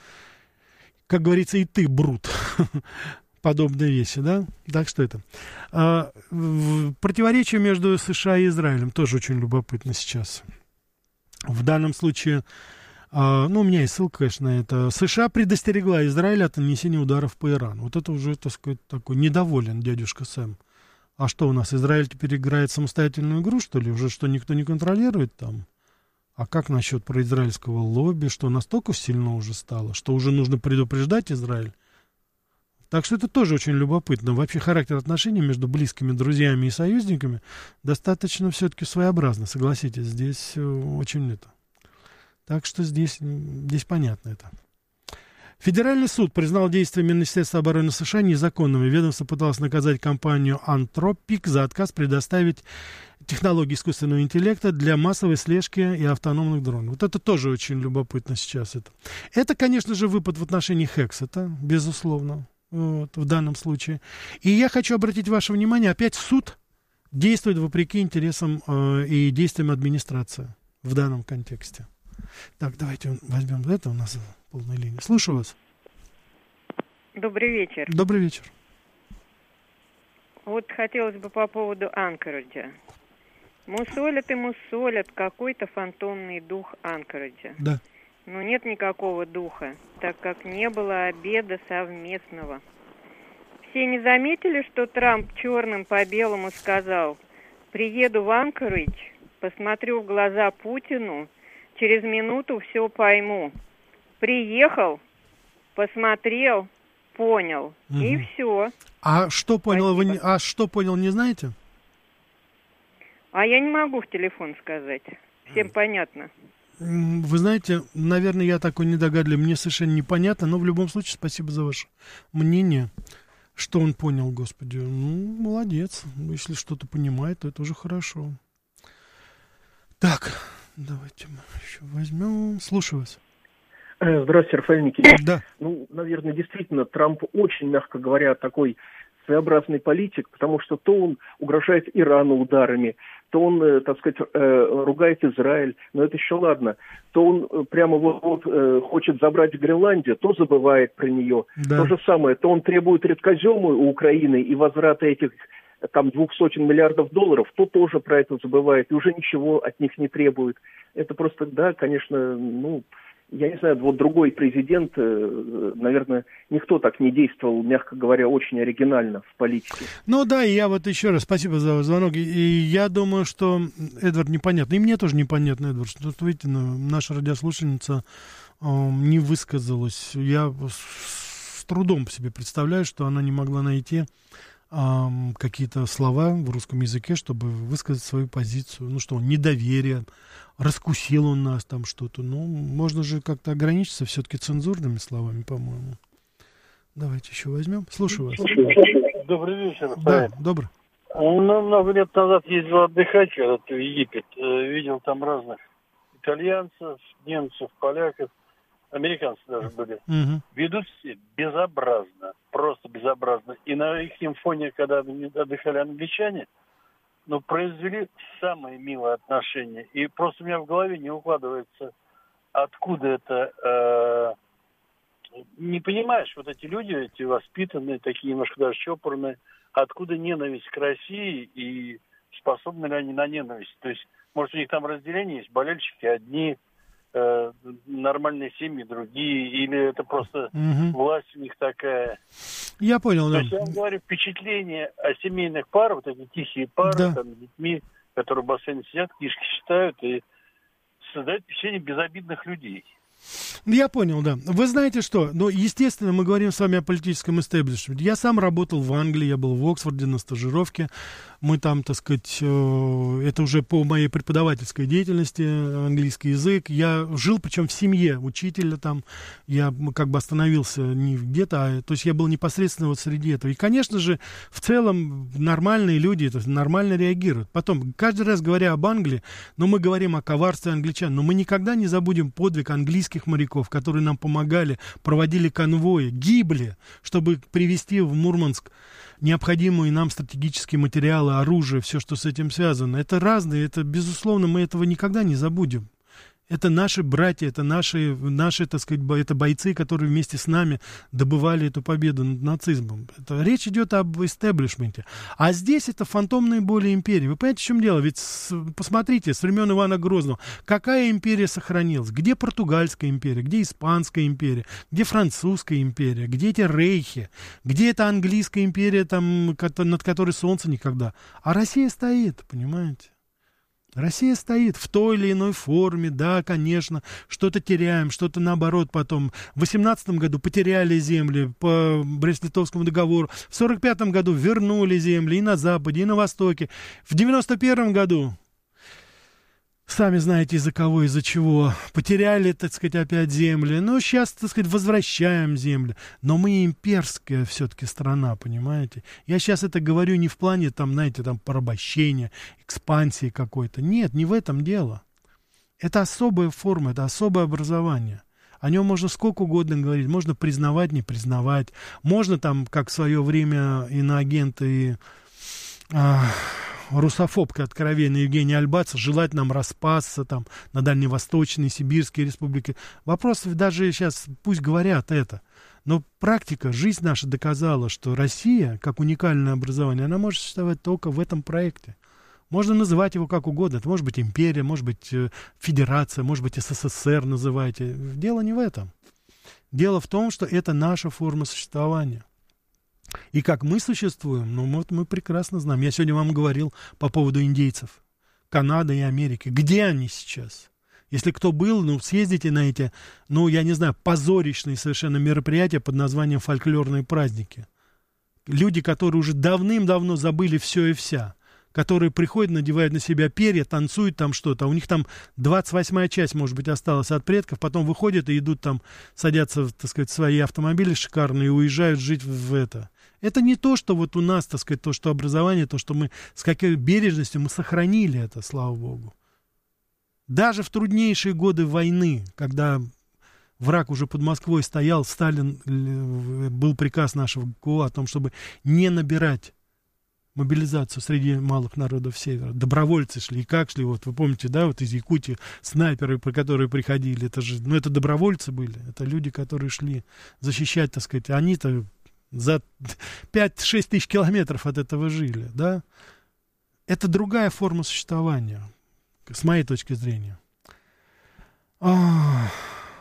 Speaker 1: как говорится, и ты, Брут. Подобные вещи, да? Так что это. А, в, противоречие между США и Израилем тоже очень любопытно сейчас. В данном случае, а, ну, у меня есть ссылка, конечно, на это. США предостерегла Израиль от нанесения ударов по Ирану. Вот это уже, так сказать, такой недоволен дядюшка Сэм. А что у нас, Израиль теперь играет самостоятельную игру, что ли? Уже что, никто не контролирует там? А как насчет произраильского лобби, что настолько сильно уже стало, что уже нужно предупреждать Израиль? Так что это тоже очень любопытно. Вообще характер отношений между близкими друзьями и союзниками достаточно все-таки своеобразно, согласитесь. Здесь очень это. Так что здесь, здесь понятно это. Федеральный суд признал действия Министерства обороны США незаконными. Ведомство пыталось наказать компанию Anthropic за отказ предоставить технологии искусственного интеллекта для массовой слежки и автономных дронов. Вот это тоже очень любопытно сейчас. Это, это конечно же, выпад в отношении Хекс. Это безусловно. Вот, в данном случае. И я хочу обратить ваше внимание, опять суд действует вопреки интересам э, и действиям администрации в данном контексте. Так, давайте возьмем это, у нас полная линия. Слушаю вас.
Speaker 12: Добрый вечер.
Speaker 1: Добрый вечер.
Speaker 12: Вот хотелось бы по поводу Анкориджа. Мусолят и мусолят какой-то фантомный дух Анкориджа.
Speaker 1: Да.
Speaker 12: Но нет никакого духа, так как не было обеда совместного. Все не заметили, что Трамп черным по белому сказал: «Приеду в Анкоридж, посмотрю в глаза Путину, через минуту все пойму». Приехал, посмотрел, понял, угу. И все.
Speaker 1: А что понял, вы, а что понял, не знаете?
Speaker 12: А я не могу в телефон сказать. Всем mm. понятно.
Speaker 1: Вы знаете, наверное, я такой недогадливый, мне совершенно непонятно, но в любом случае спасибо за ваше мнение. Что он понял, господи, ну, молодец. Если что-то понимает, то это уже хорошо. Так, давайте мы еще возьмем. Слушаю вас.
Speaker 2: Здравствуйте, Рафаэль Никитич.
Speaker 1: Да.
Speaker 2: Ну, наверное, действительно, Трамп очень, мягко говоря, такой своеобразный политик, потому что то он угрожает Ирану ударами, то он, э, так сказать, э, ругает Израиль, но это еще ладно, то он э, прямо вот э, хочет забрать Гренландию, то забывает про нее. Да. То же самое, то он требует редкоземы у Украины и возврата этих там двух сотен миллиардов долларов, то тоже про это забывает и уже ничего от них не требует. Это просто, да, конечно, ну... я не знаю, вот другой президент, наверное, никто так не действовал, мягко говоря, очень оригинально в политике.
Speaker 1: Ну да, и я вот еще раз, спасибо за ваш звонок, и я думаю, что, Эдвард, непонятно, и мне тоже непонятно, Эдвард, что тут, видите, наша радиослушательница э, не высказалась. Я с трудом себе представляю, что она не могла найти э, какие-то слова в русском языке, чтобы высказать свою позицию. Ну что, недоверие, раскусил он нас там что-то. Ну, можно же как-то ограничиться все-таки цензурными словами, по-моему. Давайте еще возьмем. Слушаю вас.
Speaker 13: Добрый вечер.
Speaker 1: Да, добрый.
Speaker 13: Ну, много лет назад ездил отдыхать в Египет. Видел там разных итальянцев, немцев, поляков, американцы даже были. Угу. Ведут все безобразно, просто безобразно. И на их фоне, когда отдыхали англичане, ну, произвели самые милые отношения. И просто у меня в голове не укладывается, откуда это... Э, не понимаешь, вот эти люди, эти воспитанные, такие немножко даже чопорные, откуда ненависть к России и способны ли они на ненависть? То есть, может, у них там разделение есть, болельщики одни, э, нормальные семьи другие, или это просто угу. власть у них такая?
Speaker 1: Я понял,
Speaker 13: То
Speaker 1: да.
Speaker 13: есть, я вам говорю, впечатление о семейных парах, вот эти тихие пары, да. там, с детьми, которые в бассейне сидят, книжки читают и создают впечатление безобидных людей.
Speaker 1: Я понял, да. Вы знаете что? Ну, естественно, мы говорим с вами о политическом истеблишменте. Я сам работал в Англии, я был в Оксфорде на стажировке. Мы там, так сказать, э, это уже по моей преподавательской деятельности, английский язык. Я жил, причем в семье учителя там. Я как бы остановился не где-то, а, то есть я был непосредственно вот среди этого. И, конечно же, в целом нормальные люди это нормально реагируют. Потом, каждый раз говоря об Англии, ну, мы говорим о коварстве англичан, но мы никогда не забудем подвиг английских моряков, которые нам помогали, проводили конвои, гибли, чтобы привезти в Мурманск необходимые нам стратегические материалы, оружие, все, что с этим связано. Это разные, это, безусловно, мы этого никогда не забудем. Это наши братья, это наши, наши, так сказать, это бойцы, которые вместе с нами добывали эту победу над нацизмом. Это, речь идет об истеблишменте. А здесь это фантомные боли империи. Вы понимаете, в чем дело? Ведь с, посмотрите, с времен Ивана Грозного, какая империя сохранилась? Где Португальская империя? Где Испанская империя? Где Французская империя? Где эти рейхи? Где эта Английская империя, там, над которой солнце никогда? А Россия стоит, понимаете? Россия стоит в той или иной форме, да, конечно, что-то теряем, что-то наоборот потом. В восемнадцатом году потеряли земли по Брест-Литовскому договору, в сорок пятом году вернули земли и на Западе, и на Востоке. В девяносто первом году, сами знаете, из-за кого, из-за чего, потеряли, так сказать, опять земли. Но сейчас, так сказать, возвращаем земли. Но мы имперская все-таки страна, понимаете? Я сейчас это говорю не в плане, там, знаете, там, порабощения, экспансии какой-то. Нет, не в этом дело. Это особая форма, это особое образование. О нем можно сколько угодно говорить, можно признавать, не признавать. Можно там, как в свое время иноагенты и... А, русофобка откровенная Евгения Альбаца, желать нам распасться там на Дальневосточной, Сибирской республике. Вопрос даже сейчас, пусть говорят это, но практика, жизнь наша доказала, что Россия, как уникальное образование, она может существовать только в этом проекте. Можно называть его как угодно. Это может быть империя, может быть федерация, может быть СССР называйте. Дело не в этом. Дело в том, что это наша форма существования. И как мы существуем, ну вот мы прекрасно знаем. Я сегодня вам говорил по поводу индейцев. Канады и Америки. Где они сейчас? Если кто был, ну съездите на эти, ну я не знаю, позорищные совершенно мероприятия под названием фольклорные праздники. Люди, которые уже давным-давно забыли все и вся. Которые приходят, надевают на себя перья, танцуют там что-то. А у них там двадцать восьмая часть, может быть, осталась от предков. Потом выходят и идут там, садятся, так сказать, в свои автомобили шикарные и уезжают жить в это. Это не то, что вот у нас, так сказать, то, что образование, то, что мы с какой бережностью мы сохранили это, слава богу. Даже в труднейшие годы войны, когда враг уже под Москвой стоял, Сталин, был приказ нашего ГКО о том, чтобы не набирать мобилизацию среди малых народов Севера. Добровольцы шли. И как шли? Вот вы помните, да, вот из Якутии снайперы, про которые приходили. Это же, ну, это добровольцы были. Это люди, которые шли защищать, так сказать. Они-то за пять-шесть тысяч километров от этого жили, да. Это другая форма существования, с моей точки зрения. А,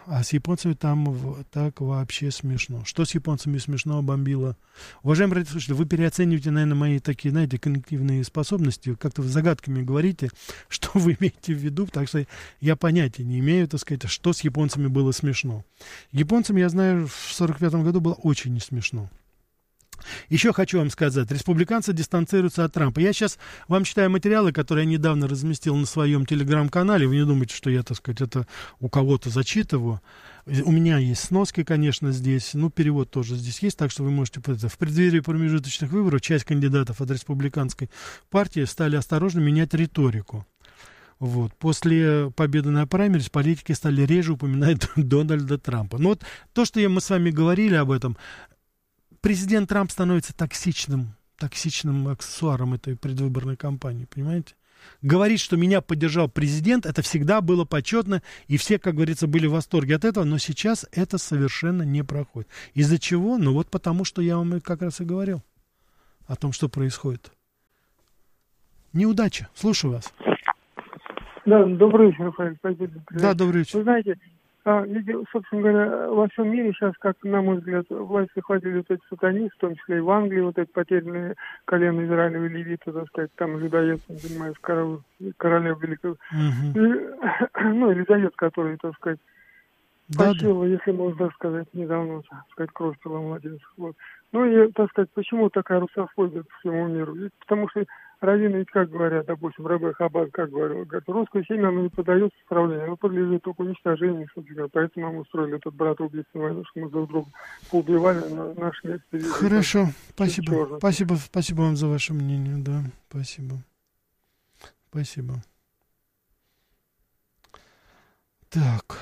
Speaker 1: А с японцами там в, так вообще смешно. Что с японцами смешно бомбило? Уважаемые радиослушатели, вы переоцениваете, наверное, мои такие, знаете, когнитивные способности. Как-то вы загадками говорите, что вы имеете в виду, так что я понятия не имею, так сказать, что с японцами было смешно. Японцам, я знаю, в сорок пятом году было очень не смешно. Еще хочу вам сказать, республиканцы дистанцируются от Трампа. Я сейчас вам читаю материалы, которые я недавно разместил на своем телеграм-канале. Вы не думайте, что я, так сказать, это у кого-то зачитываю. У меня есть сноски, конечно, здесь. Ну, перевод тоже здесь есть, так что вы можете... В преддверии промежуточных выборов часть кандидатов от республиканской партии стали осторожно менять риторику. Вот. После победы на праймериз политики стали реже упоминать Дональда Трампа. Но вот то, что мы с вами говорили об этом... Президент Трамп становится токсичным, токсичным аксессуаром этой предвыборной кампании, понимаете? Говорить, что меня поддержал президент, это всегда было почетно, и все, как говорится, были в восторге от этого, но сейчас это совершенно не проходит. Из-за чего? Ну вот потому, что я вам как раз и говорил о том, что происходит. Неудача. Слушаю вас.
Speaker 14: Да, добрый вечер, Рафаэль. Спасибо.
Speaker 1: Да, добрый вечер.
Speaker 14: Вы знаете, А, собственно говоря, во всем мире сейчас, как на мой взгляд, власть захватили вот эти сатанисты, в том числе и в Англии, вот эти потерянные колено Израилевой левиты, так сказать, там людоедством занимаются королев, королев великого. Uh-huh. И, ну, людоед, который, так сказать,
Speaker 1: да,
Speaker 14: почил,
Speaker 1: да.
Speaker 14: если можно так сказать, недавно, так сказать, кровь пила младенцев. Вот. Ну и, так сказать, почему такая русофобия по всему миру? Ведь потому что раввины ведь как говорят, допустим, Ребе Хаббат, как говорил, говорят, русское семя, оно не поддается исправлению, оно подлежит только уничтожению, собственно, поэтому мы устроили этот брат-убийственную войну, что мы друг друга поубивали, на наши экспедиции.
Speaker 1: Хорошо, спасибо, спасибо, спасибо вам за ваше мнение, да, спасибо, спасибо. Так.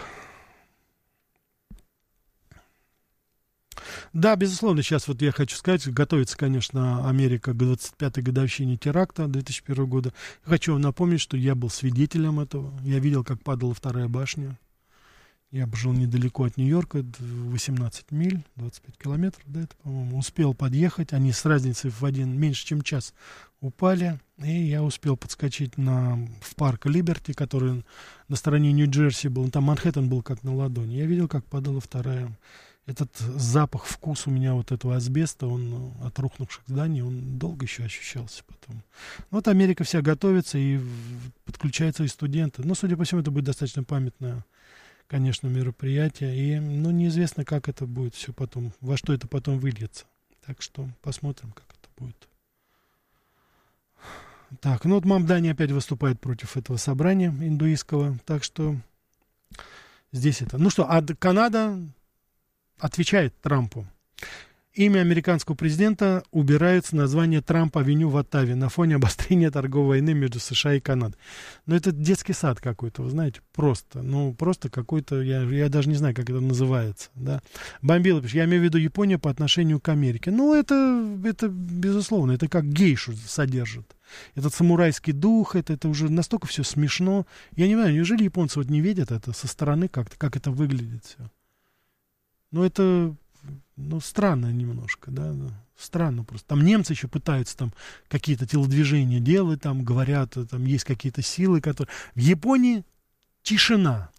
Speaker 1: Да, безусловно, сейчас вот я хочу сказать, готовится, конечно, Америка к двадцать пятой годовщине теракта две тысячи первого года. Хочу вам напомнить, что я был свидетелем этого. Я видел, как падала вторая башня. Я жил недалеко от Нью-Йорка, восемнадцать миль, двадцать пять километров, да, это, по-моему. Успел подъехать, они с разницей в один, меньше, чем час упали. И я успел подскочить на, в парк Либерти, который на стороне Нью-Джерси был. Там Манхэттен был как на ладони. Я видел, как падала вторая. Этот запах, вкус у меня вот этого асбеста, он от рухнувших зданий, он долго еще ощущался потом. Вот Америка вся готовится, и подключаются и студенты. Но, судя по всему, это будет достаточно памятное, конечно, мероприятие. И, ну, неизвестно, как это будет все потом, во что это потом выльется. Так что посмотрим, как это будет. Так, ну вот Мамдани опять выступает против этого собрания индуистского. Так что здесь это. Ну что, а Канада отвечает Трампу. Имя американского президента убирают с названия Трамп-авеню в Оттаве на фоне обострения торговой войны между США и Канадой. Но это детский сад какой-то, вы знаете, просто. Ну, просто какой-то, я, я даже не знаю, как это называется. Да. Бомбила, я имею в виду Японию по отношению к Америке. Ну, это, это безусловно, это как гейшу содержит. Этот самурайский дух, это, это уже настолько все смешно. Я не знаю, неужели японцы вот не видят это со стороны как-то, как это выглядит все? Ну, это, ну, странно немножко, да, странно просто. Там немцы еще пытаются там какие-то телодвижения делать, там говорят, там есть какие-то силы, которые... В Японии тишина.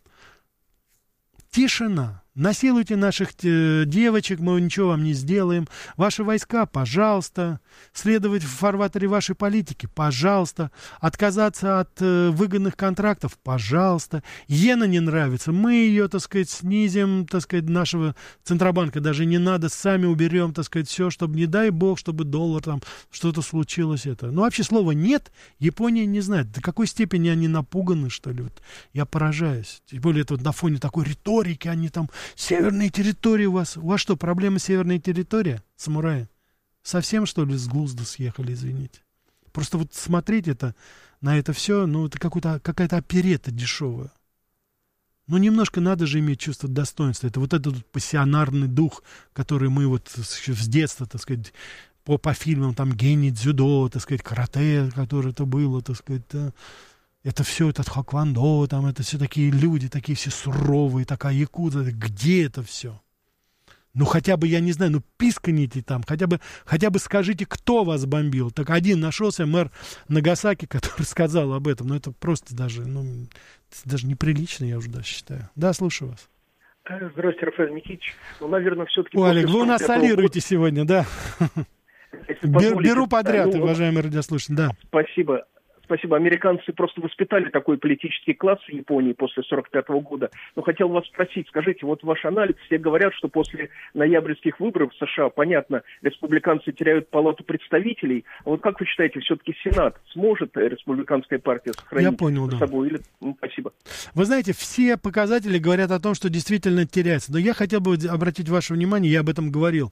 Speaker 1: Тишина. Насилуйте наших девочек, мы ничего вам не сделаем. Ваши войска, пожалуйста. Следовать в фарватере вашей политики, пожалуйста. Отказаться от э, выгодных контрактов, пожалуйста. Иена не нравится, мы ее, так сказать, снизим, так сказать, нашего Центробанка даже не надо, сами уберем, так сказать, все, чтобы, не дай бог, чтобы доллар там, что-то случилось. Это. Ну, вообще слова «нет» Япония не знает. До какой степени они напуганы, что ли? Вот я поражаюсь. Тем более, это вот на фоне такой риторики, они там... Северные территории у вас. У вас что, проблема северной территории, самураи? Совсем, что ли, с глузда съехали, извините? Просто вот смотреть это, на это все, ну, это какая-то, какая-то оперетта дешевая. Ну, немножко надо же иметь чувство достоинства. Это вот этот пассионарный дух, который мы вот с детства, так сказать, по, по фильмам, там, гений дзюдо, так сказать, карате, которое это было, так сказать, да. Это все, этот хоквандо, там, это все такие люди, такие все суровые, такая якудза. Где это все? Ну, хотя бы, я не знаю, ну, писканите там, хотя бы, хотя бы скажите, кто вас бомбил. Так один нашелся, мэр Нагасаки, который сказал об этом. Ну, это просто даже, ну, даже неприлично, я уже даже считаю. Да, слушаю вас.
Speaker 2: Здравствуйте, Рафаэль Никитич. Ну, наверное, все-таки...
Speaker 1: Олег, вы у нас солируете года... сегодня, да? Беру, беру подряд,
Speaker 2: ну,
Speaker 1: уважаемые радиослушатели, да.
Speaker 2: Спасибо. Спасибо. Американцы просто воспитали такой политический класс в Японии после сорок пятого года. Но хотел вас спросить, скажите, вот ваш анализ, все говорят, что после ноябрьских выборов в США, понятно, республиканцы теряют палату представителей. А вот как вы считаете, все-таки Сенат сможет республиканская партия сохранить
Speaker 1: Я понял,
Speaker 2: за
Speaker 1: да.
Speaker 2: собой? Или... Ну, спасибо.
Speaker 1: Вы знаете, все показатели говорят о том, что действительно теряется. Но я хотел бы обратить ваше внимание, я об этом говорил,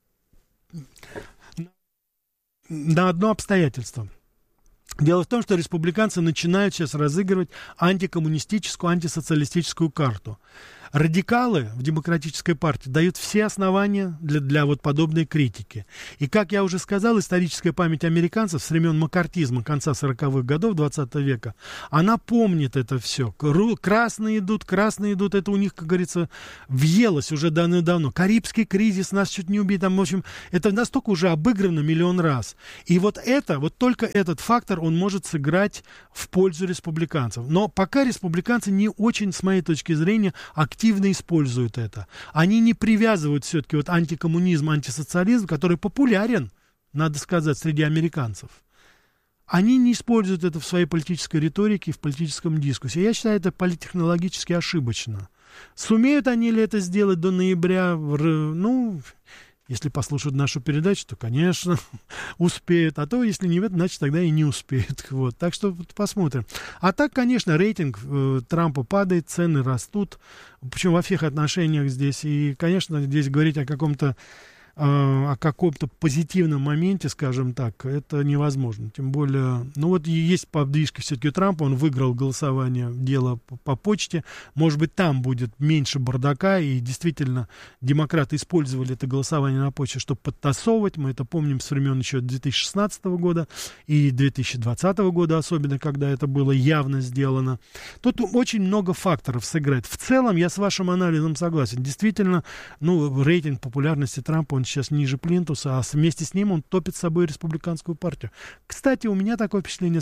Speaker 1: на одно обстоятельство. Дело в том, что республиканцы начинают сейчас разыгрывать антикоммунистическую, антисоциалистическую карту. Радикалы в Демократической партии дают все основания для, для вот подобной критики. И, как я уже сказал, историческая память американцев с времен маккартизма конца сороковых годов двадцатого века, она помнит это все. Красные идут, красные идут, это у них, как говорится, въелось уже давно-давно. Карибский кризис нас чуть не убил. Там, в общем, это настолько уже обыграно миллион раз. И вот это, вот только этот фактор, он может сыграть в пользу республиканцев. Но пока республиканцы не очень, с моей точки зрения, активно используют это. Они не привязывают все-таки вот антикоммунизм, антисоциализм, который популярен, надо сказать, среди американцев. Они не используют это в своей политической риторике, в политическом дискуссии. Я считаю, это политтехнологически ошибочно. Сумеют они ли это сделать до ноября? Ну, если послушают нашу передачу, то, конечно, успеют. А то, если не в это, значит, тогда и не успеют. Вот. Так что вот, посмотрим. А так, конечно, рейтинг э, Трампа падает, цены растут. Причем во всех отношениях здесь. И, конечно, здесь говорить о каком-то о каком-то позитивном моменте, скажем так, это невозможно. Тем более, ну вот есть подвижка все-таки у Трампа, он выиграл голосование, дело по, по почте. Может быть, там будет меньше бардака, и действительно демократы использовали это голосование на почте, чтобы подтасовывать. Мы это помним с времен еще две тысячи шестнадцатого года и две тысячи двадцатого года, особенно, когда это было явно сделано. Тут очень много факторов сыграть. В целом, я с вашим анализом согласен. Действительно, ну, рейтинг популярности Трампа, он сейчас ниже плинтуса, а вместе с ним он топит с собой республиканскую партию. Кстати, у меня такое впечатление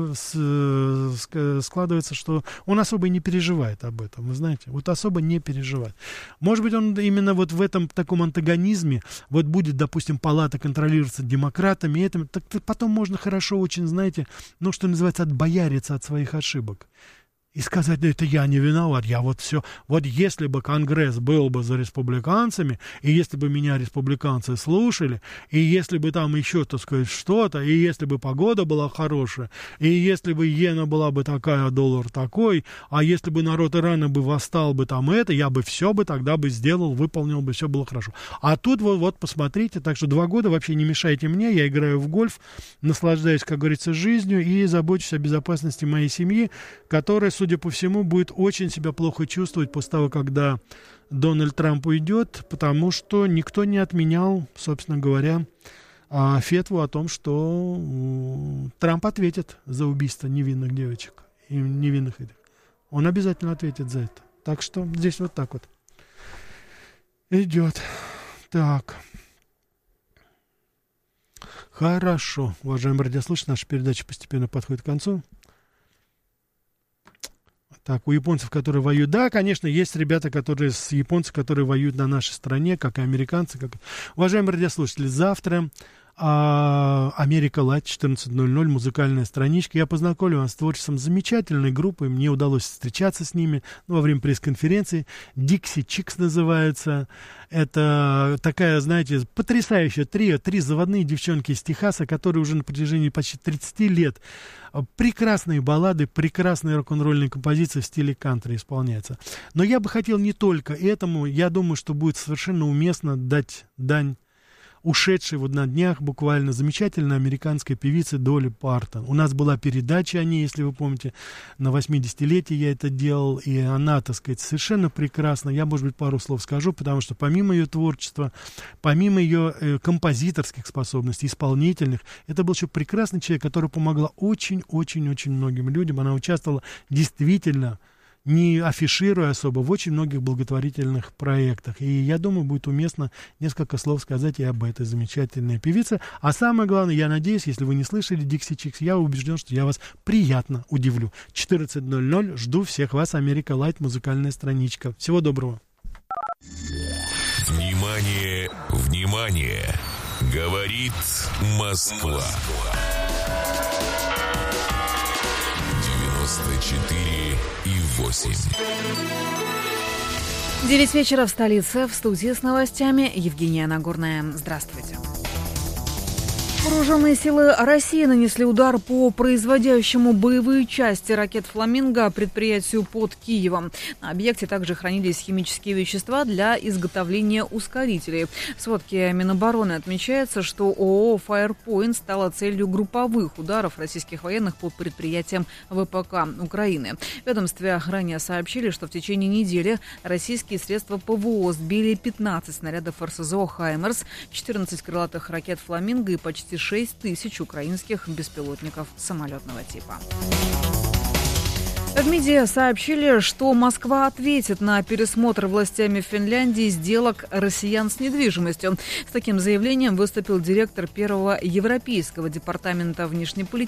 Speaker 1: складывается, что он особо и не переживает об этом, вы знаете, вот особо не переживает. Может быть, он именно вот в этом таком антагонизме, вот будет, допустим, палата контролироваться демократами, и этим, так потом можно хорошо очень, знаете, ну, что называется, отбояриться от своих ошибок. И сказать, да это я не виноват, я вот все... Вот если бы Конгресс был бы за республиканцами, и если бы меня республиканцы слушали, и если бы там еще, так сказать, что-то, и если бы погода была хорошая, и если бы иена была бы такая, а доллар такой, а если бы народ Ирана бы восстал бы там это, я бы все бы тогда бы сделал, выполнил бы, все было хорошо. А тут вот, вот посмотрите, так что два года вообще не мешайте мне, я играю в гольф, наслаждаюсь, как говорится, жизнью и забочусь о безопасности моей семьи, которая, судя по всему, будет очень себя плохо чувствовать после того, когда Дональд Трамп уйдет, потому что никто не отменял, собственно говоря, фетву о том, что Трамп ответит за убийство невинных девочек и невинных этих. Он обязательно ответит за это. Так что здесь вот так вот идет. Так. Хорошо. Уважаемые радиослушатели, наша передача постепенно подходит к концу. Так, у японцев, которые воюют, да, конечно, есть ребята, которые с японцев, которые воюют на нашей стороне, как и американцы. Как... Уважаемые радиослушатели, завтра а, Америка Лайт, четырнадцать ноль ноль, музыкальная страничка. Я познакомлю вас с творчеством замечательной группы, мне удалось встречаться с ними ну, во время пресс-конференции. Dixie Chicks называется. Это такая, знаете, потрясающая трио, три заводные девчонки из Техаса, которые уже на протяжении почти тридцати лет прекрасные баллады, прекрасные рок-н-ролльные композиции в стиле кантри исполняются. Но я бы хотел не только этому, я думаю, что будет совершенно уместно дать дань ушедшей вот на днях буквально замечательной американской певице Долли Партон. У нас была передача о ней, если вы помните, на восьмидесятилетие я это делал, и она, так сказать, совершенно прекрасна. Я, может быть, пару слов скажу, потому что помимо ее творчества, помимо ее э, композиторских способностей, исполнительных, это был еще прекрасный человек, который помогла очень-очень-очень многим людям. Она участвовала действительно, не афишируя особо, в очень многих благотворительных проектах. И я думаю, будет уместно несколько слов сказать и об этой замечательной певице. А самое главное, я надеюсь, если вы не слышали Dixie Chicks, я убежден, что я вас приятно удивлю. четырнадцать ноль ноль, жду всех вас, Америка Лайт, музыкальная страничка. Всего доброго.
Speaker 6: Внимание, внимание! Говорит Москва. девяносто четыре и восемь.
Speaker 7: Девять вечера в столице. В студии с новостями Евгения Нагорная. Здравствуйте. Вооруженные силы России нанесли удар по производящему боевые части ракет «Фламинго» предприятию под Киевом. На объекте также хранились химические вещества для изготовления ускорителей. В сводке Минобороны отмечается, что ООО «Фаерпоинт» стала целью групповых ударов российских военных по предприятиям ВПК Украины. В ведомстве ранее сообщили, что в течение недели российские средства ПВО сбили пятнадцать снарядов РСЗО «Хаймерс», четырнадцать крылатых ракет «Фламинго» и почти шесть тысяч украинских беспилотников самолетного типа. В МИДе сообщили, что Москва ответит на пересмотр властями Финляндии сделок россиян с недвижимостью. С таким заявлением выступил директор первого европейского департамента внешнеполитики